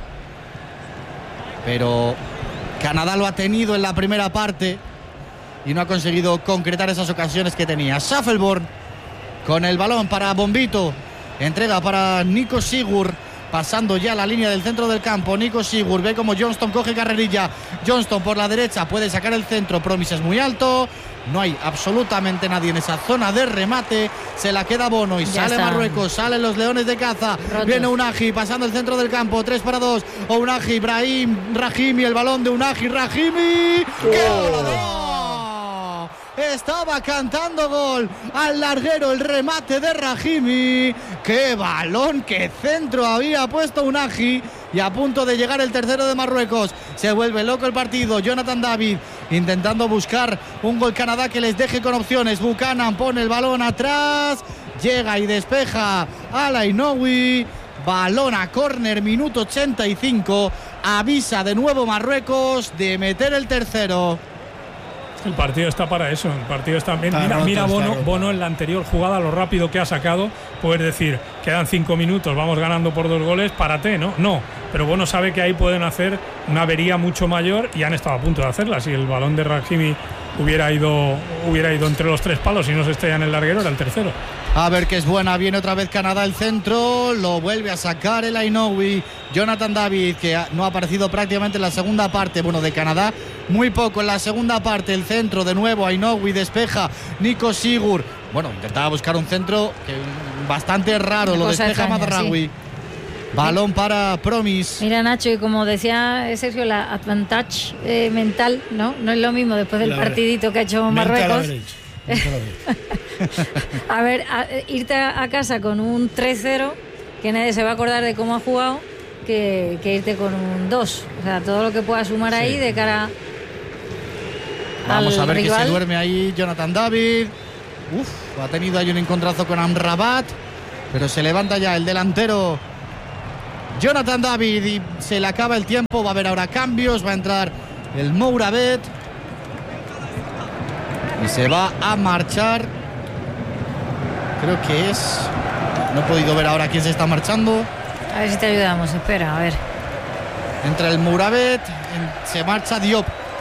S2: pero Canadá lo ha tenido en la primera parte y no ha conseguido concretar esas ocasiones que tenía. Schaffelburg con el balón para Bombito, entrega para Nico Sigur, pasando ya la línea del centro del campo. Nico Sigur ve como Johnston coge carrerilla. Johnston por la derecha puede sacar el centro. Promis es muy alto. No hay absolutamente nadie en esa zona de remate. Se la queda Bono y ya sale está. Marruecos, salen los Leones de Caza. Rotos. Viene Unagi pasando el centro del campo. 3 para 2. Unagi, Brahim, Rahimi. El balón de Unagi, Rahimi. ¡Qué goleador! Estaba cantando gol al larguero, el remate de Rahimi. ¡Qué balón, qué centro había puesto Unagi! Y a punto de llegar el tercero de Marruecos. Se vuelve loco el partido. Jonathan David intentando buscar un gol Canadá que les deje con opciones. Buchanan pone el balón atrás. Llega y despeja a Lainoui. Balón a córner, minuto 85. Avisa de nuevo Marruecos de meter el tercero.
S6: El partido está para eso, el partido está bien. Mira Bono en la anterior jugada, lo rápido que ha sacado. Puedes decir, quedan 5 minutos, vamos ganando por 2 goles, párate, ¿no? No, pero Bono sabe que ahí pueden hacer una avería mucho mayor y han estado a punto de hacerla. Si el balón de Rahimi hubiera ido entre los 3 palos y no se estrella en el larguero, era el tercero.
S2: A ver que es buena, viene otra vez Canadá el centro, lo vuelve a sacar el Ainoui. Jonathan David, que no ha aparecido prácticamente en la segunda parte, bueno, de Canadá, muy poco en la segunda parte. El centro de nuevo, Ainoui despeja, Nico Sigur. Bueno, intentaba buscar un centro que bastante raro, lo despeja Mazraoui. Sí. Balón para Promis.
S5: Mira, Nacho, y como decía Sergio, la advantage mental, ¿no? No es lo mismo después del partidito que ha hecho Marruecos. A ver, irte a casa con un 3-0, que nadie se va a acordar de cómo ha jugado, que irte con un 2. O sea, todo lo que pueda sumar ahí de cara
S2: Vamos
S5: al
S2: a ver
S5: rival.
S2: Que se duerme ahí Jonathan David. Ha tenido ahí un encontrazo con Amrabat, pero se levanta ya el delantero Jonathan David y se le acaba el tiempo. Va a haber ahora cambios, va a entrar el Mouravet y se va a marchar. Creo que es... No he podido ver ahora quién se está marchando.
S5: A ver si te ayudamos, espera, a ver.
S2: Entra el Mouravet, se marcha Diop.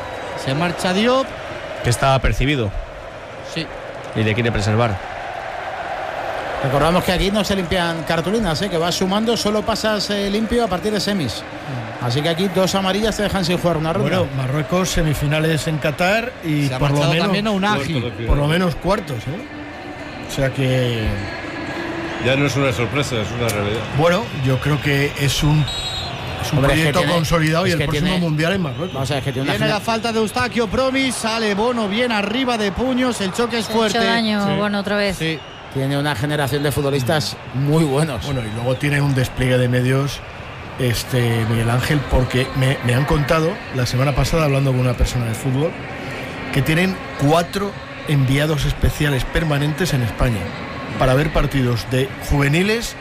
S7: Que estaba apercibido.
S2: Sí.
S7: Y le quiere preservar.
S1: Recordamos que aquí no se limpian cartulinas, que vas sumando, solo pasas limpio a partir de semis. Así que aquí 2 amarillas te dejan sin jugar una ronda.
S3: Bueno, Marruecos semifinales en Qatar y
S2: Se ha
S3: por lo
S2: marchado
S3: menos
S2: también a Unagi.
S3: por lo menos cuartos, O sea que
S4: Ya no es una sorpresa, es una realidad.
S3: bueno, yo creo que es un
S1: Hombre, es que
S3: proyecto
S1: tiene-
S3: consolidado y
S1: es
S3: el
S1: que
S3: próximo
S1: tiene-
S3: mundial en Marruecos.
S1: Vamos a ver, que tiene
S2: Viene la falta de Eustaquio Promis, sale Bono bien arriba de puños, el choque es
S5: Se ha hecho
S2: fuerte.
S5: daño,
S6: Sí.
S5: bueno, otra vez.
S2: Sí.
S1: tiene una generación de futbolistas muy buenos.
S3: Bueno, y luego tiene un despliegue de medios Miguel Ángel, porque me han contado la semana pasada, hablando con una persona de fútbol, que tienen 4 enviados especiales permanentes en España para ver partidos de juveniles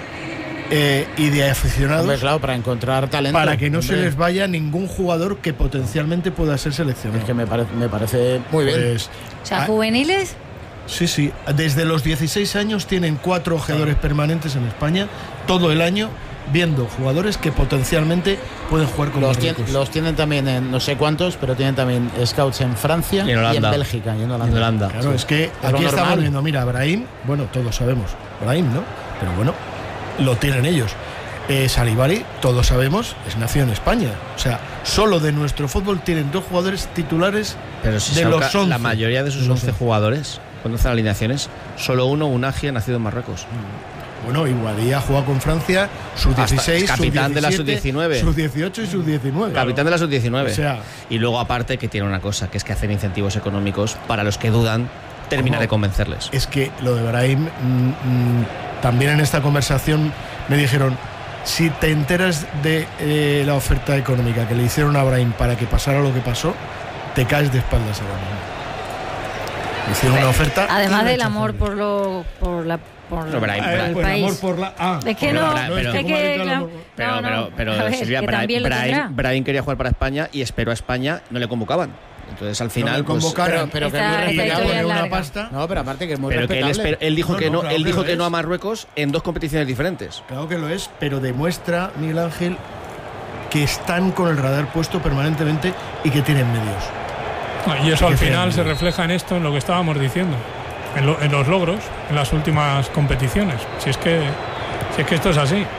S3: y de aficionados,
S1: Hombre, claro, para encontrar talento.
S3: para que no se
S1: Hombre,
S3: les vaya ningún jugador que potencialmente pueda ser seleccionado.
S1: Es que me parece muy bien.
S3: Pues,
S5: O sea, juveniles,
S3: sí, desde los 16 años tienen 4 ojeadores permanentes en España, todo el año, viendo jugadores que potencialmente pueden jugar con Marruecos.
S1: Los tienen también en no sé cuántos, pero tienen también scouts en Francia
S7: Y en Holanda.
S1: Bélgica y en Holanda.
S7: En Holanda.
S3: Claro, es que
S1: Algo
S3: aquí estamos
S1: normal.
S3: viendo, mira, Brahim, bueno, todos sabemos, Brahim, ¿no? Pero bueno, lo tienen ellos. Salibari, todos sabemos, es nacido en España. O sea, solo de nuestro fútbol tienen 2 jugadores titulares
S7: Pero si
S3: de
S7: Sauca,
S3: los 11.
S7: la mayoría de sus
S3: De los
S7: 11 jugadores, cuando hacen alineaciones, solo uno, Unagi, ha nacido en Marruecos.
S3: Bueno, Iguadí ha jugado con Francia, sub-16,
S7: Hasta capitán de la
S3: sub-17,
S7: sub-19.
S3: sub-18 y sub-19.
S7: Capitán de la sub-19.
S3: O sea,
S7: y luego, aparte, que tiene una cosa, que es que hacen incentivos económicos para los que dudan, terminar
S3: ¿Cómo?
S7: de convencerles.
S3: es que lo de Brahim, también en esta conversación me dijeron, si te enteras de la oferta económica que le hicieron a Brahim para que pasara lo que pasó, te caes de espaldas ahora mismo. Le hicieron una oferta.
S5: además del
S3: irrechazable.
S5: amor por
S7: Pero Brahim,
S5: el
S3: Por
S5: país.
S3: amor por la...
S5: Es que
S7: Pero-
S5: no,
S7: pero-
S5: es
S3: ¿cómo ha
S5: que
S3: dicho el amor?
S7: Pero,
S5: a ver,
S7: Silvia,
S5: que también lo tendrá.
S7: Brahim quería jugar para España y esperó a España, no le convocaban. Entonces, al final,
S3: No me
S7: pues,
S3: convocaron,
S1: pero que
S5: Esta-
S1: es muy
S5: esta
S1: respetable.
S5: historia es
S3: poner una
S5: larga.
S3: pasta.
S1: No, pero aparte que es muy
S7: pero que
S1: respetable.
S7: él dijo
S3: No,
S7: que
S3: no,
S7: no,
S3: claro
S7: él
S3: que
S7: dijo
S3: lo
S7: que no
S3: es.
S7: a Marruecos en 2 competiciones diferentes.
S3: Claro que lo es, pero demuestra, Miguel Ángel, que están con el radar puesto permanentemente y que tienen medios.
S6: Y eso
S3: Sí,
S6: al
S3: que
S6: final
S3: sí.
S6: se refleja en esto, en lo que estábamos diciendo, en los logros, en las últimas competiciones. Si es que esto es así.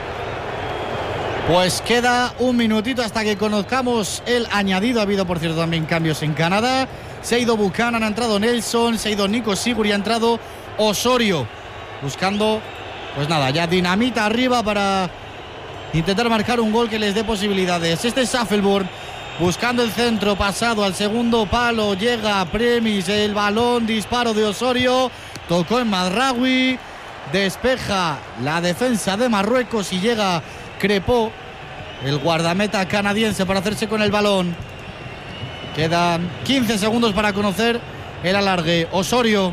S2: Pues queda un minutito hasta que conozcamos el añadido. Ha habido, por cierto, también cambios en Canadá. Se ha ido Buchanan, ha entrado Nelson, se ha ido Nico Sigurd y ha entrado Osorio. Buscando, pues nada, ya dinamita arriba para intentar marcar un gol que les dé posibilidades. Este es Saffelburg buscando el centro, pasado al segundo palo, llega Premis, el balón, disparo de Osorio, tocó en Madraoui, despeja la defensa de Marruecos y llega Crepó, el guardameta canadiense, para hacerse con el balón. Quedan 15 segundos para conocer el alargue. Osorio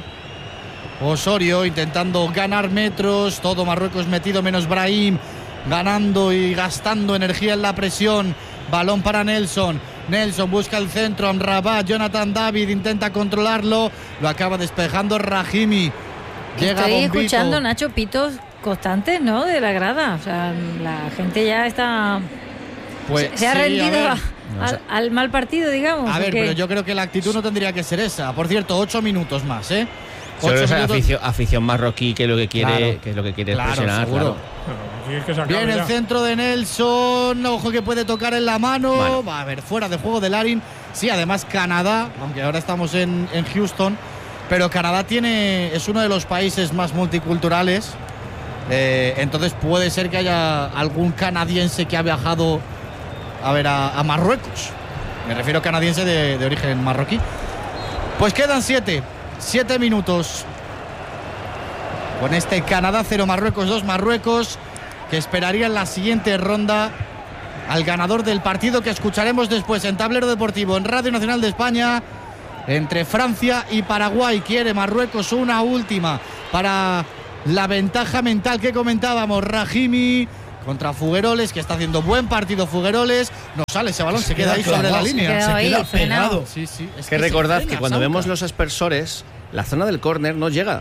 S2: intentando ganar metros, todo Marruecos metido menos Brahim, ganando y gastando energía en la presión. Balón para Nelson busca el centro, Amrabat, Jonathan David intenta controlarlo, lo acaba despejando Rahimi. Llega
S5: Estoy
S2: Bombito.
S5: escuchando, Nacho, pitos constantes, ¿no? De la grada. O sea, la gente ya está...
S2: Pues
S5: se ha
S2: sí,
S5: rendido
S2: a ver.
S5: al mal partido, digamos.
S2: A ver,
S5: ¿o qué?
S2: pero yo creo que la actitud no tendría que ser esa. Por cierto, 8 minutos más, ¿eh?
S7: Solo
S2: 8
S7: esa
S2: minutos.
S7: afición marroquí que lo que quiere,
S2: Claro.
S7: que es lo que quiere
S2: Claro,
S7: presionar,
S2: seguro.
S7: claro.
S6: Pero aquí es que se acabe
S2: Viene el
S6: ya.
S2: centro de Nelson, ojo que puede tocar en la mano.
S7: Bueno.
S2: Va a haber fuera de juego de Larin. Sí, además Canadá, aunque ahora estamos en Houston, pero Canadá es uno de los países más multiculturales. Entonces puede ser que haya algún canadiense que ha viajado a ver a Marruecos. Me refiero a canadiense de origen marroquí. Pues quedan 7 minutos. Con este Canadá 0 Marruecos 2 Marruecos, que esperaría en la siguiente ronda al ganador del partido, que escucharemos después en Tablero Deportivo, en Radio Nacional de España, entre Francia y Paraguay. Quiere Marruecos una última para la ventaja mental que comentábamos. Rahimi contra Fugueroles, que está haciendo buen partido Fugueroles. No sale ese balón, se queda ahí sobre la línea.
S5: Se queda
S3: pegado.
S2: Sí, sí. Es
S7: Que recordad
S2: se frena,
S7: que cuando
S2: Sauca.
S7: vemos los aspersores, la zona del córner no llega.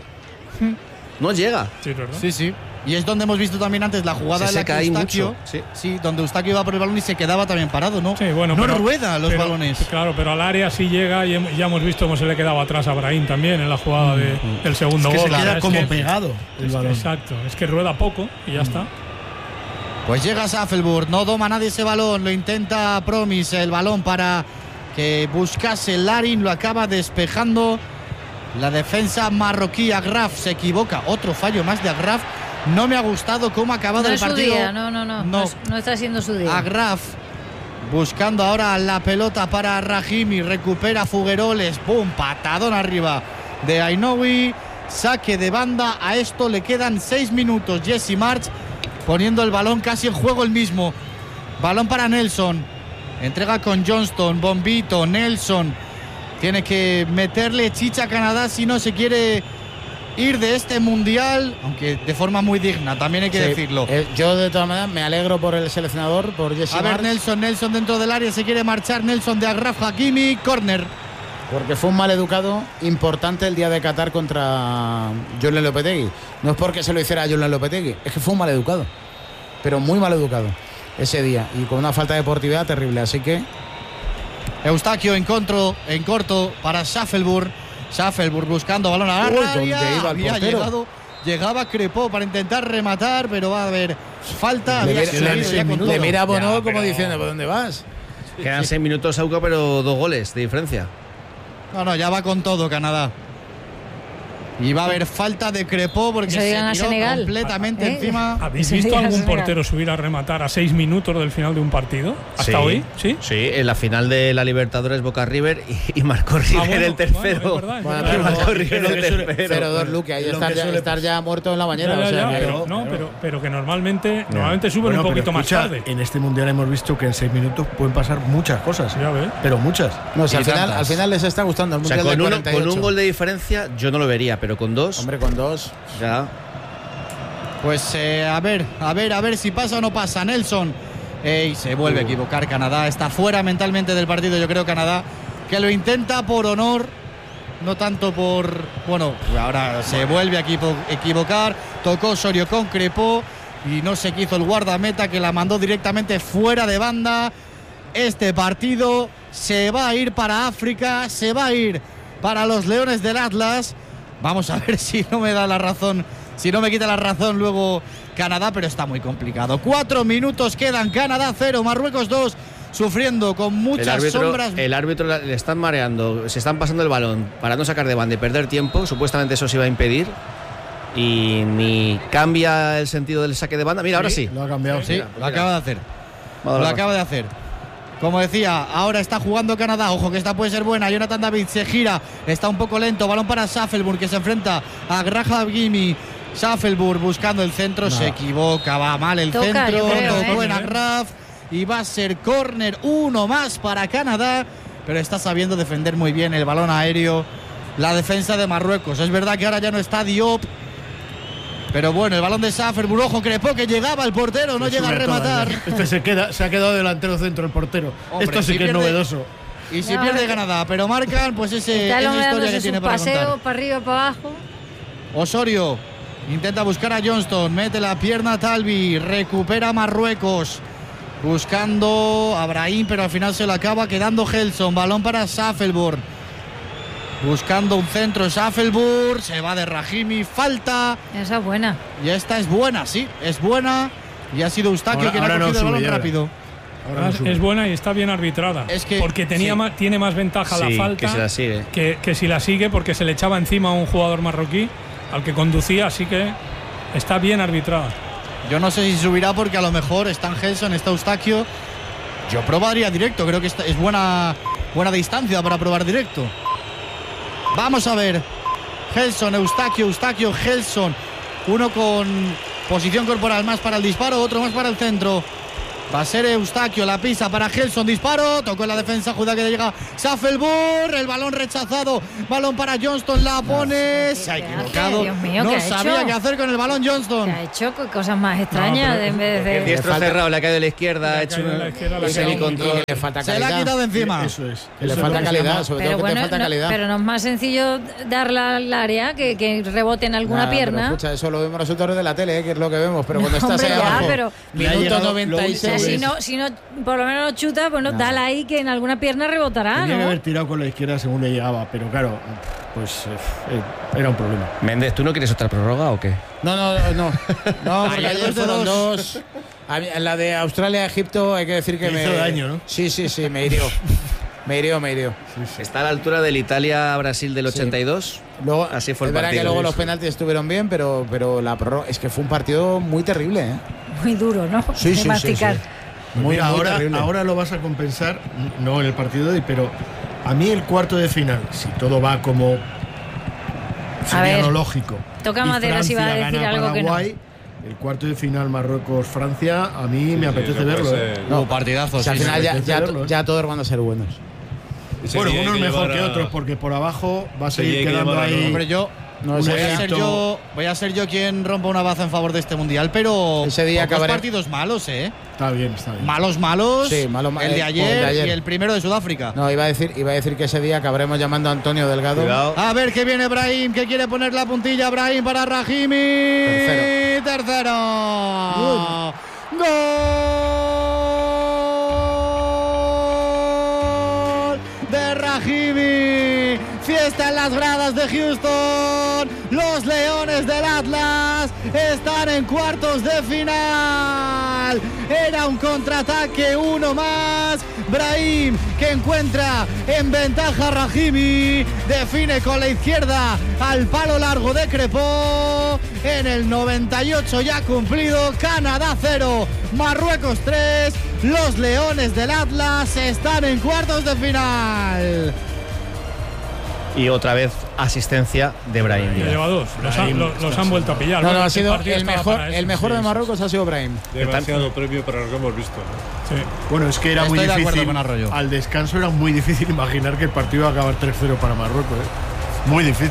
S7: No llega.
S6: Sí, ¿verdad?
S2: Sí, sí. Y es donde hemos visto también antes la jugada
S7: Se
S2: en la
S7: seca
S2: que
S7: ahí
S2: Eustaquio,
S7: mucho, sí.
S2: donde Eustaquio iba por el balón y se quedaba también parado, ¿no?
S6: Sí, bueno,
S2: no
S6: pero-
S2: rueda los
S6: pero-
S2: balones.
S6: Claro, pero al área sí llega y ya hemos visto cómo se le quedaba atrás a Brahim también en la jugada del segundo
S3: Es que
S6: gol.
S3: se
S6: La
S3: queda
S6: verdad
S3: como
S6: es que-
S3: pegado el balón.
S6: Exacto, es que rueda poco y ya está.
S2: Pues llega Saffelburg, no doma nadie ese balón, lo intenta Promis, el balón para que buscase Larin, lo acaba despejando la defensa marroquí. Agraf se equivoca, otro fallo más de Agraf. No me ha gustado cómo ha acabado
S5: No
S2: el
S5: es su
S2: partido.
S5: día, no está siendo su día.
S2: Agraf buscando ahora la pelota para Rahimi, recupera Fugueroles, ¡pum! Patadón arriba de Ainoui, saque de banda. A esto le quedan 6 minutos. Jesse March poniendo el balón casi en juego el mismo. Balón para Nelson, entrega con Johnston, Bombito, Nelson. Tiene que meterle chicha a Canadá si no se quiere ir de este mundial, aunque de forma muy digna, también hay que
S1: Sí,
S2: decirlo.
S1: yo de todas maneras me alegro por el seleccionador, por Jesse
S2: A ver,
S1: March,
S2: Nelson dentro del área, se quiere marchar. Nelson de Agraf Hakimi, córner.
S1: porque fue un maleducado importante el día de Qatar contra Julen Lopetegui. No es porque se lo hiciera a Julen Lopetegui, es que fue un maleducado, pero muy maleducado ese día y con una falta de deportividad terrible. Así que
S2: Eustaquio en corto para Saffelburg. Saffelburg buscando balón a la
S1: Uy,
S2: área.
S1: ¿dónde iba el
S2: Había
S1: portero?
S2: llegaba Crepó para intentar rematar, pero va a haber falta.
S1: le,
S2: Había
S1: mira-
S2: seguido
S1: le-
S2: ya con todo.
S1: le mira a Bono
S7: Ya,
S1: como
S7: pero-
S1: diciendo, ¿por dónde vas?
S7: Quedan 6 minutos, Sauca, pero 2 goles de diferencia.
S2: No, ya va con todo Canadá. Y va a haber falta de Crepó porque
S5: Eso
S2: se
S5: digan a
S2: tiró
S5: Senegal.
S2: completamente
S5: ¿Eh?
S2: encima.
S6: ¿Habéis
S5: Ese
S6: visto
S5: día
S6: algún
S5: es real.
S6: portero subir a rematar a 6 minutos del final de un partido? ¿Hasta hoy? ¿Sí?
S7: Sí, en la final de la Libertadores Boca River y marcó River
S6: bueno,
S7: el tercero.
S6: bueno, es verdad, es
S1: Bueno,
S6: verdad.
S1: pero
S7: Marcó River
S3: lo
S7: el
S3: que suele-
S7: tercero.
S1: Pero dos Luque, ahí
S3: Lo
S1: estar
S3: que
S1: ya,
S3: suele
S1: estar ya muerto en la bañera.
S6: Ya,
S1: o sea,
S6: ya,
S1: que-
S6: pero que normalmente suben
S3: Bueno,
S6: un
S3: pero
S6: poquito más
S3: escucha,
S6: tarde.
S3: En este mundial hemos visto que en 6 minutos pueden pasar muchas cosas.
S6: Ya ves.
S3: Pero muchas.
S1: no, si
S7: Y
S1: al final,
S7: tantas.
S1: al final les está gustando el
S7: O sea,
S1: mundial
S7: con,
S1: de
S7: con
S1: 48.
S7: un gol de diferencia yo no lo vería, pero con 2,
S1: Hombre, con 2.
S7: ya.
S2: Pues a ver si pasa o no pasa. Nelson. Y se vuelve a equivocar Canadá. Está fuera mentalmente del partido, yo creo, Canadá. Que lo intenta por honor, no tanto por... Bueno, ahora se vuelve a equivocar. Tocó Sorio con Crepó y no se quiso el guardameta, que la mandó directamente fuera de banda. Este partido se va a ir para África, se va a ir para los Leones del Atlas. Vamos a ver si no me da la razón, si no me quita la razón luego Canadá, pero está muy complicado. 4 minutos quedan, Canadá 0, Marruecos 2, sufriendo con muchas sombras.
S7: El árbitro le están mareando, se están pasando el balón para no sacar de banda y perder tiempo. Supuestamente eso se iba a impedir. Y ni cambia el sentido del saque de banda. Mira, ahora sí.
S3: Lo ha cambiado.
S2: Sí, lo acaba de hacer.
S7: Vamos,
S2: Lo acaba de hacer. Como decía, ahora está jugando Canadá. Ojo que esta puede ser buena. Jonathan David se gira. Está un poco lento. Balón para Saffelburg, que se enfrenta a Graha Hakimi. Saffelburg buscando el centro. Se equivoca. Va mal el
S5: Toca,
S2: centro.
S5: yo creo,
S2: Tocó
S6: ¿eh?
S2: en Agraf. Y va a ser córner. Uno más para Canadá. Pero está sabiendo defender muy bien el balón aéreo la defensa de Marruecos. Es verdad que ahora ya no está Diop. Pero bueno, el balón de Saffelburg. Ojo, Crepó, que llegaba el portero. No llega a rematar.
S3: Se ha quedado delantero centro el portero.
S2: Hombre,
S3: Esto sí
S2: si
S3: que es
S2: pierde-
S3: novedoso.
S2: Y si
S5: No,
S2: pierde
S5: que-
S2: Canadá, pero marcan, pues esa
S5: Está
S2: historia que
S5: dándose
S2: tiene
S5: sus
S2: para
S5: paseos
S2: contar.
S5: para arriba, para abajo.
S2: Osorio intenta buscar a Johnston, mete la pierna a Talvi, recupera Marruecos, buscando a Brahim, pero al final se lo acaba quedando Gelson. Balón para Saffelburg, buscando un centro. Saffelburg se va de Rahimi, falta.
S5: Esa es buena.
S2: Y esta es buena, sí, es buena. Y ha sido Eustaquio
S3: Ahora-
S2: quien ha
S3: ahora no
S2: cogido el
S3: sube,
S2: balón
S3: ya verás.
S2: rápido.
S3: Ahora no
S6: Además,
S3: sube.
S6: es buena y está bien arbitrada.
S2: Es que-
S6: porque
S2: sí.
S6: tiene más ventaja
S7: Sí,
S6: la falta
S7: que se la sigue.
S6: que si la sigue, porque se le echaba encima a un jugador marroquí al que conducía, así que está bien arbitrada.
S2: Yo no sé si subirá porque a lo mejor está Gelson, está Eustaquio. Yo probaría directo, creo que es buena distancia para probar directo. Vamos a ver. Gelson, Eustaquio, Gelson. Uno con posición corporal más para el disparo, otro más para el centro. Va a ser Eustaquio, la pisa para Gelson, disparo, tocó en la defensa, Judá que le llega Safelburg, el balón rechazado, balón para Johnston, la pone, se ha equivocado,
S5: Dios mío,
S2: no
S5: ¿qué ha
S2: sabía
S5: hecho?
S2: qué hacer con el balón Johnston.
S5: Se ha hecho cosas más extrañas en vez de...
S7: Diestro cerrado, le ha caído a la izquierda, ha
S6: Le ha
S7: hecho
S6: caído a la izquierda, le ha
S7: un
S6: caído
S7: semicontrol.
S1: Le falta
S2: Se le ha
S1: calidad.
S2: quitado de encima.
S3: Eso es.
S1: Que le
S3: Eso es
S1: falta
S3: lo que se
S1: calidad,
S3: llama-
S1: sobre
S5: Pero
S1: todo que
S5: bueno,
S1: te falta calidad.
S5: pero no es más sencillo darla al área que rebote en alguna
S1: Nada, pero
S5: pierna.
S1: escucha, eso lo vemos nosotros de la tele, que es lo que vemos, pero cuando estás
S5: Hombre,
S1: ahí
S5: ya,
S1: abajo,
S5: pero-
S3: Le ha
S1: minuto
S3: llegado- lo
S1: 96.
S5: O sea,
S3: único
S5: si no, por lo menos no chuta, pues no, dala ahí que en alguna pierna rebotará,
S3: Tenía que
S5: ¿no?
S3: haber tirado con la izquierda según le llegaba, pero claro, pues era un problema.
S7: Méndez, ¿tú no quieres otra prórroga o qué?
S1: No, porque ayer fueron dos. A mí, en la de Australia-Egipto hay que decir que
S3: Me hizo daño, ¿no?
S1: Sí, me hirió. Me hirió.
S7: Está a la altura del Italia-Brasil del 82.
S1: Luego,
S7: Así fue el
S1: es verdad
S7: partido.
S1: que luego
S7: Eso.
S1: los penaltis estuvieron bien, pero la prórroga es que fue un partido muy terrible, ¿eh?
S5: Muy duro, ¿no?
S1: Sí,
S5: De
S1: sí,
S5: masticar.
S1: Muy,
S3: Mira,
S1: muy terrible.
S3: ahora lo vas a compensar, no en el partido de hoy, pero a mí el cuarto de final, si todo va como sería
S5: ver,
S3: lo lógico.
S5: toca
S3: y
S5: Madera si va a
S3: Francia
S5: decir
S3: gana
S5: algo que no.
S3: Paraguay, el cuarto de final Marruecos-Francia, a mí me apetece
S4: no puede
S3: verlo.
S4: ser.
S1: No,
S2: partidazo.
S1: O sea, al
S2: sí,
S1: final
S2: sí.
S1: ya todos van a ser buenos.
S4: Ese
S3: Bueno,
S4: día hay
S3: unos
S4: que
S3: mejor
S4: llevar
S3: que
S4: a-
S3: otros, porque por abajo va a
S4: Ese día
S3: seguir
S4: hay que
S3: quedando
S4: llevar a
S3: ahí.
S4: los-
S2: Hombre, yo
S1: No,
S3: Voy
S2: voy a ser yo quien rompa una baza en favor de este mundial, pero
S1: Ese día
S2: pocos
S1: acabaré-
S2: partidos malos,
S3: Está bien, está bien.
S2: Malos,
S1: Sí, malo,
S2: el de
S1: el
S2: ayer,
S1: de ayer.
S2: y el primero de Sudáfrica.
S1: No, iba a decir que ese día acabaremos llamando a Antonio Delgado.
S7: Cuidado.
S2: A ver que viene Brahim, que quiere poner la puntilla. Brahim para Rahimi. Tercero. Gol de Rahimi. Fiesta en las gradas de Houston. Los Leones del Atlas están en cuartos de final. Era un contraataque, uno más. Brahim, que encuentra en ventaja a Rahimi. Define con la izquierda al palo largo de Crepó. En el 98 ya cumplido. Canadá 0, Marruecos 3. Los Leones del Atlas están en cuartos de final.
S7: Y otra vez asistencia de Brahim
S6: Ya
S7: Díaz.
S6: lleva dos. Los han vuelto a pillar.
S1: No,
S6: Bueno,
S1: ha
S6: este
S1: sido
S6: partido
S1: el
S6: estaba
S1: mejor,
S6: para eso.
S1: el mejor de Marruecos ha sido Brahim.
S4: Demasiado premio para lo que hemos visto.
S6: Sí.
S3: Bueno, es que era muy
S2: Estoy de acuerdo
S3: difícil.
S2: con Arroyo.
S3: Al descanso era muy difícil imaginar que el partido iba a acabar 3-0 para Marruecos. Muy difícil.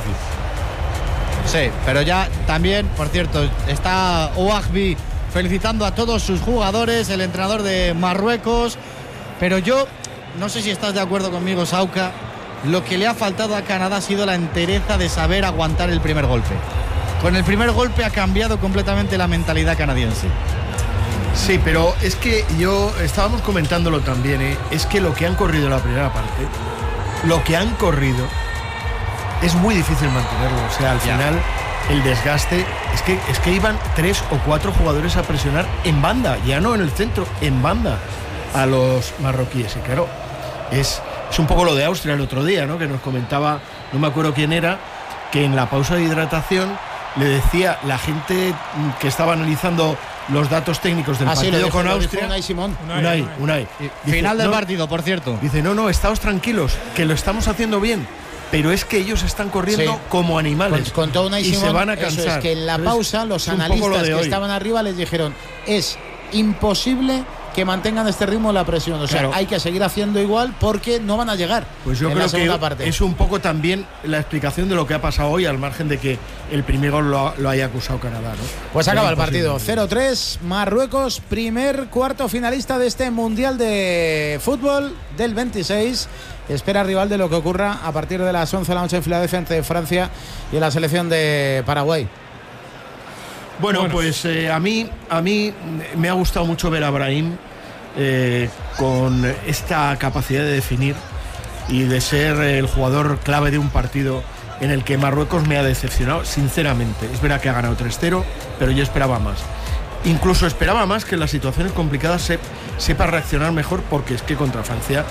S2: Sí, pero ya también, por cierto, está Ouahbi felicitando a todos sus jugadores, el entrenador de Marruecos. Pero yo no sé si estás de acuerdo conmigo, Sauca. Lo que le ha faltado a Canadá ha sido la entereza de saber aguantar el primer golpe. Con el primer golpe ha cambiado completamente la mentalidad canadiense.
S3: Sí, pero es que estábamos comentándolo también, es que lo que han corrido en la primera parte, lo que han corrido, es muy difícil mantenerlo. O sea, al final, el desgaste, es que iban 3 o 4 jugadores a presionar en banda, ya no en el centro, en banda, a los marroquíes. Y claro, es un poco lo de Austria el otro día, ¿no? Que nos comentaba, no me acuerdo quién era, que en la pausa de hidratación le decía la gente que estaba analizando los datos técnicos del partido con Austria.
S1: Unai Simón.
S3: Unai. Dice,
S2: Final del
S3: no,
S2: partido, por cierto.
S3: Dice, no, estáos tranquilos, que lo estamos haciendo bien. Pero es que ellos están corriendo
S1: Sí.
S3: como animales.
S1: Con todo Unai
S3: y
S1: Simón,
S3: se van a
S1: eso
S3: cansar.
S1: es que en la
S3: Entonces,
S1: pausa los
S3: es un poco lo
S1: analistas
S3: de
S1: que
S3: hoy.
S1: estaban arriba les dijeron es imposible que mantengan este ritmo de la presión. O sea,
S3: Claro.
S1: hay que seguir haciendo igual porque no van a llegar
S3: Pues yo
S1: en
S3: creo
S1: la segunda
S3: que
S1: parte.
S3: es un poco también la explicación de lo que ha pasado hoy, al margen de que el primer gol lo haya acusado Canadá, ¿no?
S1: Pues acaba el
S3: Era
S1: partido.
S3: imposible.
S1: 0-3, Marruecos, primer cuarto finalista de este Mundial de Fútbol del 26. Espera rival de lo que ocurra a partir de las 11 de la noche en Filadelfia ante Francia y en la selección de Paraguay.
S3: Bueno, pues a mí me ha gustado mucho ver a Brahim con esta capacidad de definir y de ser el jugador clave de un partido en el que Marruecos me ha decepcionado, sinceramente. Es verdad que ha ganado 3-0, pero yo esperaba más. Incluso esperaba más que en las situaciones complicadas sepa reaccionar mejor, porque es que contra Francia,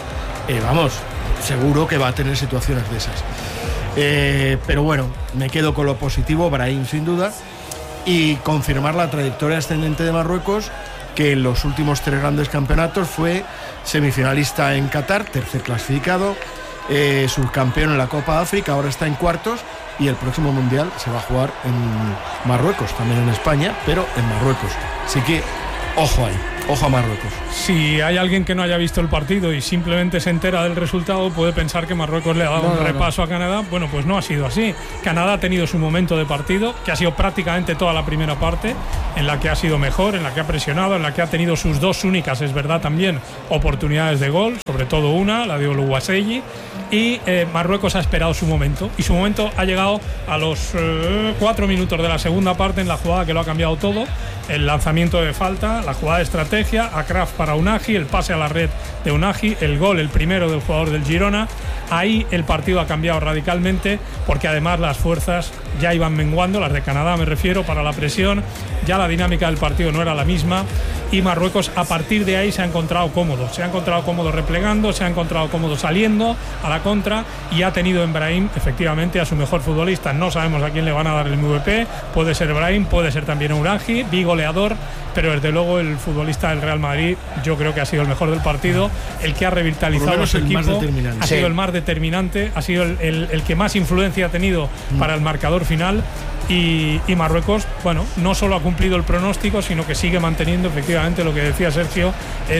S3: seguro que va a tener situaciones de esas. Pero bueno, me quedo con lo positivo, Brahim sin duda, y confirmar la trayectoria ascendente de Marruecos, que en los últimos 3 grandes campeonatos fue semifinalista en Qatar, tercer clasificado, subcampeón en la Copa de África, ahora está en cuartos, y el próximo Mundial se va a jugar en Marruecos, también en España, pero en Marruecos. Así que, ojo ahí. Ojo a Marruecos.
S6: Si hay alguien que no haya visto el partido y simplemente se entera del resultado, puede pensar que Marruecos le ha dado un repaso a Canadá. Bueno, pues no ha sido así. Canadá ha tenido su momento de partido, que ha sido prácticamente toda la primera parte, en la que ha sido mejor, en la que ha presionado, en la que ha tenido sus dos únicas, es verdad también, oportunidades de gol, sobre todo una, la de Oluwaseyi. Y Marruecos ha esperado su momento. Y su momento ha llegado a los 4 minutos de la segunda parte, en la jugada que lo ha cambiado todo. El lanzamiento de falta, la jugada de estrategia, Akraf para Unagi, el pase a la red de Unagi, el gol, el primero del jugador del Girona. Ahí el partido ha cambiado radicalmente, porque además las fuerzas ya iban menguando, las de Canadá me refiero, para la presión. Ya la dinámica del partido no era la misma y Marruecos a partir de ahí se ha encontrado cómodo. Se ha encontrado cómodo replegando, se ha encontrado cómodo saliendo a la contra y ha tenido en Brahim efectivamente a su mejor futbolista. No sabemos a quién le van a dar el MVP. Puede ser Brahim, puede ser también Unagi, goleador, pero desde luego el futbolista del Real Madrid yo creo que ha sido el mejor del partido, el que ha revitalizado a su equipo, ha sido el más determinante, ha sido el que más influencia ha tenido para el marcador final. Y Marruecos, bueno, no solo ha cumplido el pronóstico, sino que sigue manteniendo efectivamente lo que decía Sergio,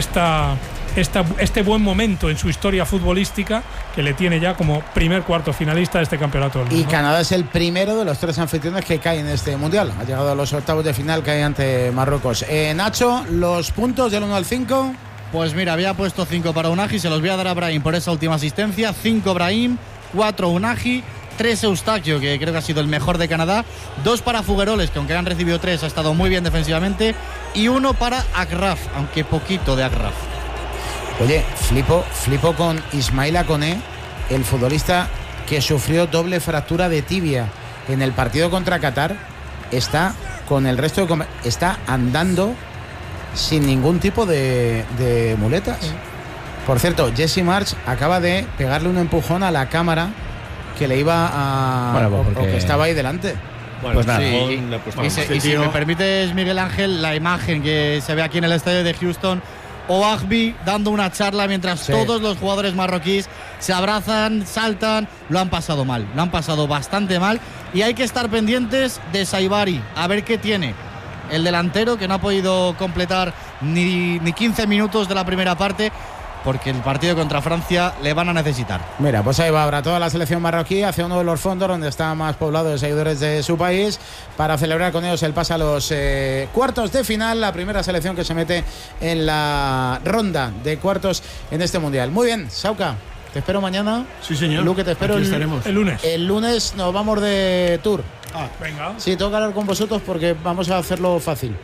S6: este buen momento en su historia futbolística que le tiene ya como primer cuarto finalista de este campeonato del mundo.
S1: Y Canadá es el primero de los 3 anfitriones que caen en este mundial. Ha llegado a los octavos de final, cae ante Marruecos. Nacho, los puntos del 1 al 5.
S2: Pues mira, había puesto 5 para Unagi, se los voy a dar a Brahim por esa última asistencia. 5 Brahim, 4 Unagi, 3 Eustaquio, que creo que ha sido el mejor de Canadá, 2 para Fugueroles, que aunque han recibido 3 ha estado muy bien defensivamente, y 1 para Akraf, aunque poquito de Akraf.
S1: Oye, flipo con Ismaila Koné, el futbolista que sufrió doble fractura de tibia en el partido contra Qatar. Está con el resto de está andando sin ningún tipo de muletas. Por cierto, Jesse Marsch acaba de pegarle un empujón a la cámara que le iba a...
S7: Bueno,
S1: o que estaba ahí delante.
S7: Bueno, pues nada.
S2: Sí, y si me permites, Miguel Ángel, la imagen que se ve aquí en el estadio de Houston, Ouahbi dando una charla mientras todos los jugadores marroquíes se abrazan, saltan, lo han pasado mal, lo han pasado bastante mal, y hay que estar pendientes de Saibari, a ver qué tiene el delantero, que no ha podido completar ni 15 minutos de la primera parte, porque el partido contra Francia le van a necesitar.
S1: Mira, pues ahí va ahora toda la selección marroquí hacia uno de los fondos donde está más poblado de seguidores de su país para celebrar con ellos el pase a los cuartos de final, la primera selección que se mete en la ronda de cuartos en este mundial. Muy bien, Sauca, te espero mañana.
S3: Sí, señor.
S1: Luque, te espero
S6: el lunes.
S1: El lunes nos vamos de tour.
S6: Venga.
S1: Sí, tengo que hablar con vosotros porque vamos a hacerlo fácil.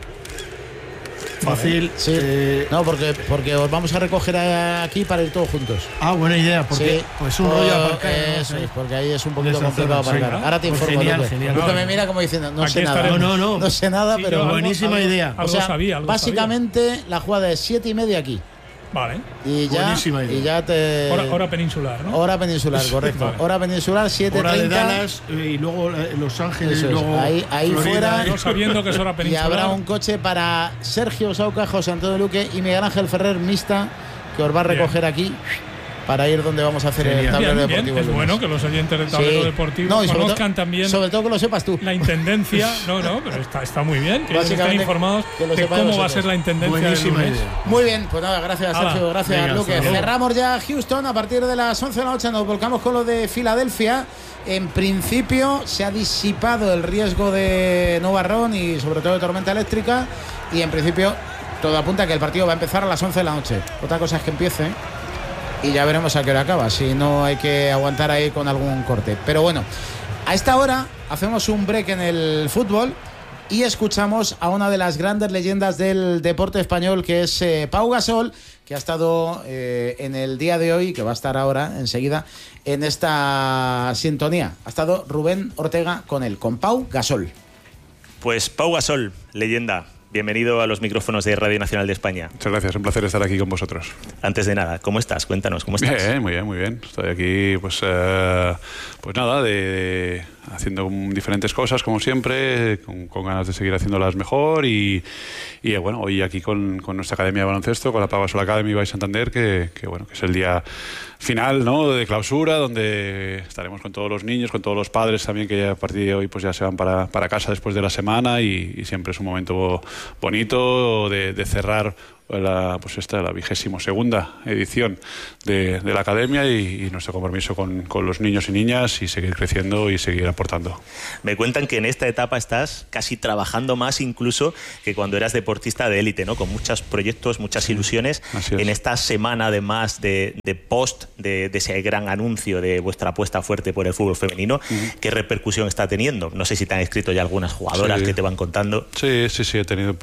S3: Fácil.
S1: Sí. No, porque os vamos a recoger aquí para ir todos juntos.
S3: Buena idea, porque
S1: sí,
S3: pues un rollo aparcar.
S1: Eso es, porque ahí es un poquito complicado aparcar. Ahora te informo,
S3: genial,
S1: Luque.
S3: genial.
S1: Luque me mira como diciendo, no sé nada.
S3: No
S1: sé nada,
S6: sí,
S1: pero
S3: buenísima idea.
S1: O sea,
S6: sabía,
S1: básicamente la jugada es 7:30 aquí.
S6: Vale.
S1: Y ya te...
S6: Hora peninsular, ¿no?
S1: Hora peninsular, correcto.
S6: Vale.
S1: Hora peninsular, 7:30.
S3: Hora de Dallas y luego Los Ángeles.
S1: Eso es.
S3: Luego
S1: Ahí fuera.
S6: No sabiendo que es hora
S1: Y
S6: peninsular.
S1: habrá un coche para Sergio Sauca, José Antonio Luque y Miguel Ángel Ferrer mixta, que os va a recoger aquí para ir donde vamos a hacer el tablero deportivo.
S6: Es bueno que los oyentes del tablero deportivo conozcan también.
S1: Sobre todo que lo sepas tú.
S6: La intendencia. Pero está muy bien que estén informados de cómo va a ser la intendencia.
S3: Buenísima idea.
S1: Muy bien, pues nada, gracias Sergio, gracias Luque. Cerramos ya Houston. A partir de las 11 de la noche nos volcamos con lo de Filadelfia. En principio se ha disipado el riesgo de nubarrón y sobre todo de tormenta eléctrica, y en principio todo apunta a que el partido va a empezar a las 11 de la noche. Otra cosa es que empiece y ya veremos a qué hora acaba, si no hay que aguantar ahí con algún corte. Pero bueno, a esta hora hacemos un break en el fútbol y escuchamos a una de las grandes leyendas del deporte español, que es Pau Gasol, que ha estado en el día de hoy, que va a estar ahora enseguida en esta sintonía. Ha estado Rubén Ortega con él, con Pau Gasol.
S9: Pues Pau Gasol, leyenda. Bienvenido a los micrófonos de Radio Nacional de España.
S10: Muchas gracias, un placer estar aquí con vosotros.
S9: Antes de nada, ¿cómo estás? Cuéntanos, ¿cómo estás?
S10: Bien, muy bien. Estoy aquí, pues nada, haciendo diferentes cosas, como siempre, con ganas de seguir haciéndolas mejor y bueno, hoy aquí con nuestra academia de baloncesto, con la Pau Gasol Academy by Santander, que es el día final, ¿no?, de clausura, donde estaremos con todos los niños, con todos los padres también, que ya a partir de hoy pues ya se van para casa después de la semana, y siempre es un momento bonito de cerrar la 22ª edición de la academia y nuestro compromiso con los niños y niñas y seguir creciendo y seguir aportando.
S9: Me cuentan que en esta etapa estás casi trabajando más incluso que cuando eras deportista de élite, ¿no? Con muchos proyectos, muchas ilusiones. En esta semana, además de post de ese gran anuncio de vuestra apuesta fuerte por el fútbol femenino, ¿qué repercusión está teniendo? No sé si te han escrito ya algunas jugadoras que te van contando.
S10: Sí, he tenido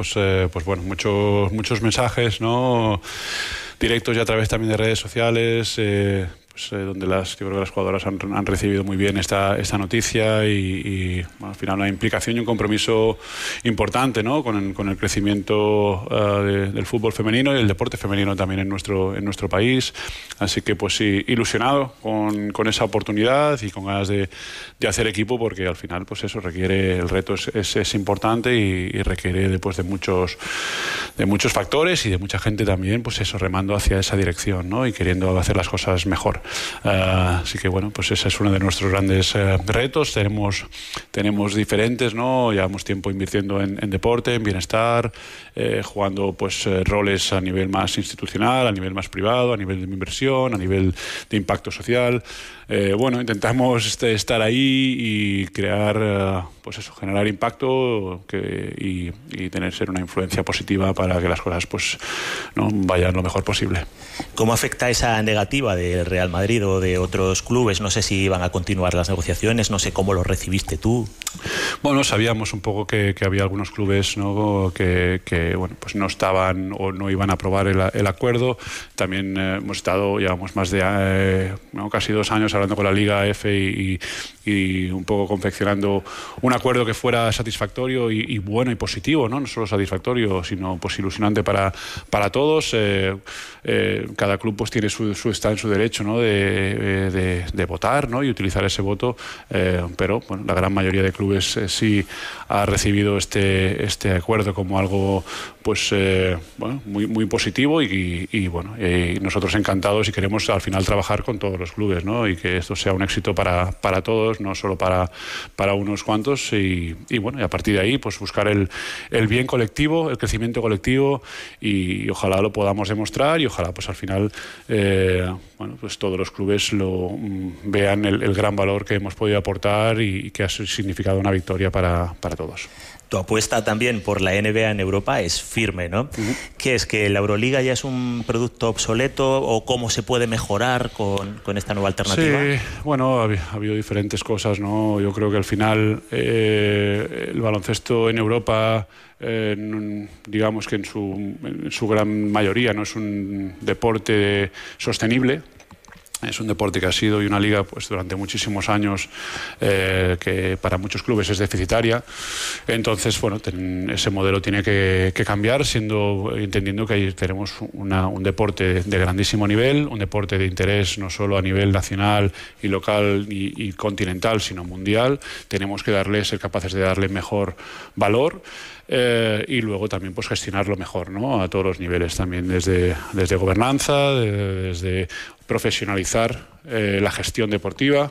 S10: muchos mensajes, ¿no? Directos y a través también de redes sociales, donde yo creo que las jugadoras han recibido muy bien esta noticia y al final una implicación y un compromiso importante, ¿no? con el crecimiento del fútbol femenino y el deporte femenino también en nuestro país. Así que pues sí, ilusionado con esa oportunidad y con ganas de hacer equipo, porque al final pues eso requiere, el reto es importante y requiere después de muchos factores y de mucha gente también, pues eso, remando hacia esa dirección, ¿no? Y queriendo hacer las cosas mejor. Así que bueno, pues ese es uno de nuestros grandes retos. Tenemos diferentes, ¿no? Llevamos tiempo invirtiendo en deporte, en bienestar, jugando pues roles a nivel más institucional, a nivel más privado, a nivel de inversión, a nivel de impacto social. Intentamos estar ahí y crear, generar impacto y ser una influencia positiva para que las cosas no vayan lo mejor posible.
S9: ¿Cómo afecta esa negativa del Real Madrid o de otros clubes? No sé si van a continuar las negociaciones, no sé cómo lo recibiste tú.
S10: Bueno, sabíamos un poco que había algunos clubes, ¿no? que no estaban o no iban a aprobar el acuerdo. También llevamos más de casi 2 años hablando con la Liga F y un poco confeccionando un acuerdo que fuera satisfactorio y bueno y positivo, no solo satisfactorio, sino pues ilusionante para todos. Cada club pues está en su derecho, ¿no? de votar, ¿no? Y utilizar ese voto, pero bueno, la gran mayoría de clubes sí ha recibido este acuerdo como algo pues muy positivo y nosotros encantados y queremos al final trabajar con todos los clubes, ¿no? Y que esto sea un éxito para todos, no solo para unos cuantos y a partir de ahí pues buscar el bien colectivo, el crecimiento colectivo y ojalá lo podamos demostrar y ojalá pues al final pues todos los clubes vean el gran valor que hemos podido aportar y que ha significado una victoria para todos.
S9: Tu apuesta también por la NBA en Europa es firme, ¿no? ¿Qué es? ¿Que la Euroliga ya es un producto obsoleto o cómo se puede mejorar con esta nueva alternativa?
S10: Sí, bueno, ha habido diferentes cosas, ¿no? Yo creo que al final el baloncesto en Europa, digamos que en su gran mayoría no es un deporte sostenible. Es un deporte que ha sido y una liga pues durante muchísimos años que para muchos clubes es deficitaria. Entonces, ese modelo tiene que cambiar, entendiendo que ahí tenemos un deporte de grandísimo nivel, un deporte de interés no solo a nivel nacional y local y continental, sino mundial. Tenemos que ser capaces de darle mejor valor. Y luego también pues gestionarlo mejor, ¿no? A todos los niveles también, desde gobernanza, desde profesionalizar la gestión deportiva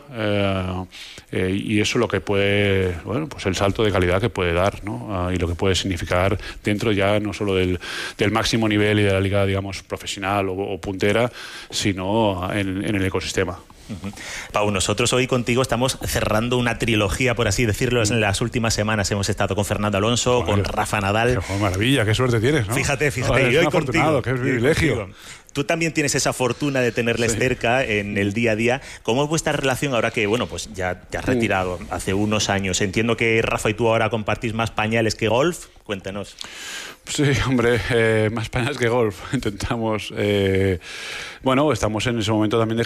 S10: y eso lo que puede, pues el salto de calidad que puede dar, ¿no? Y lo que puede significar dentro ya no solo del máximo nivel y de la liga, digamos, profesional o puntera, sino en el ecosistema.
S9: Pau, nosotros hoy contigo estamos cerrando una trilogía, por así decirlo. En las últimas semanas hemos estado con Fernando Alonso, con Rafa Nadal.
S10: Qué maravilla, qué suerte tienes, ¿no?
S9: Fíjate, y hoy contigo.
S10: Qué privilegio.
S9: Tú también tienes esa fortuna de tenerles cerca en el día a día. ¿Cómo es vuestra relación ahora que, pues ya te has retirado hace unos años? Entiendo que Rafa y tú ahora compartís más pañales que golf. Cuéntanos.
S10: Sí, hombre, más pañales que golf. Intentamos... estamos en ese momento también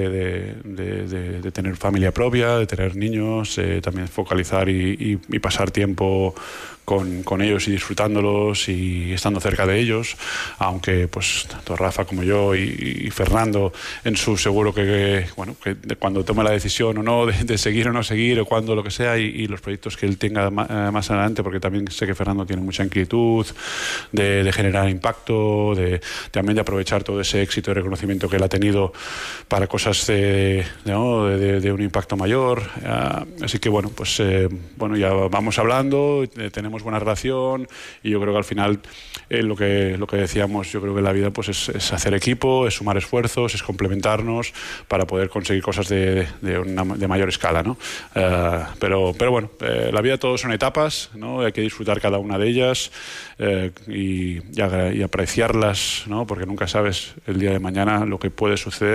S10: de tener familia propia, de tener niños, también focalizar y pasar tiempo con ellos y disfrutándolos y estando cerca de ellos, aunque pues tanto Rafa como yo y Fernando en su seguro que cuando tome la decisión o no de seguir o no seguir o cuando lo que sea y los proyectos que él tenga más adelante, porque también sé que Fernando tiene mucha inquietud de generar impacto, también de aprovechar todo ese éxito y reconocimiento que él ha tenido para cosas de un impacto mayor, así que ya vamos hablando, tenemos tenemos buena relación y yo creo que al final lo que decíamos, yo creo que la vida pues es hacer equipo, es sumar esfuerzos, es complementarnos para poder conseguir cosas de mayor escala, ¿no? Pero bueno, la vida todo son etapas, ¿no? Hay que disfrutar cada una de ellas y apreciarlas, ¿no? Porque nunca sabes el día de mañana lo que puede suceder.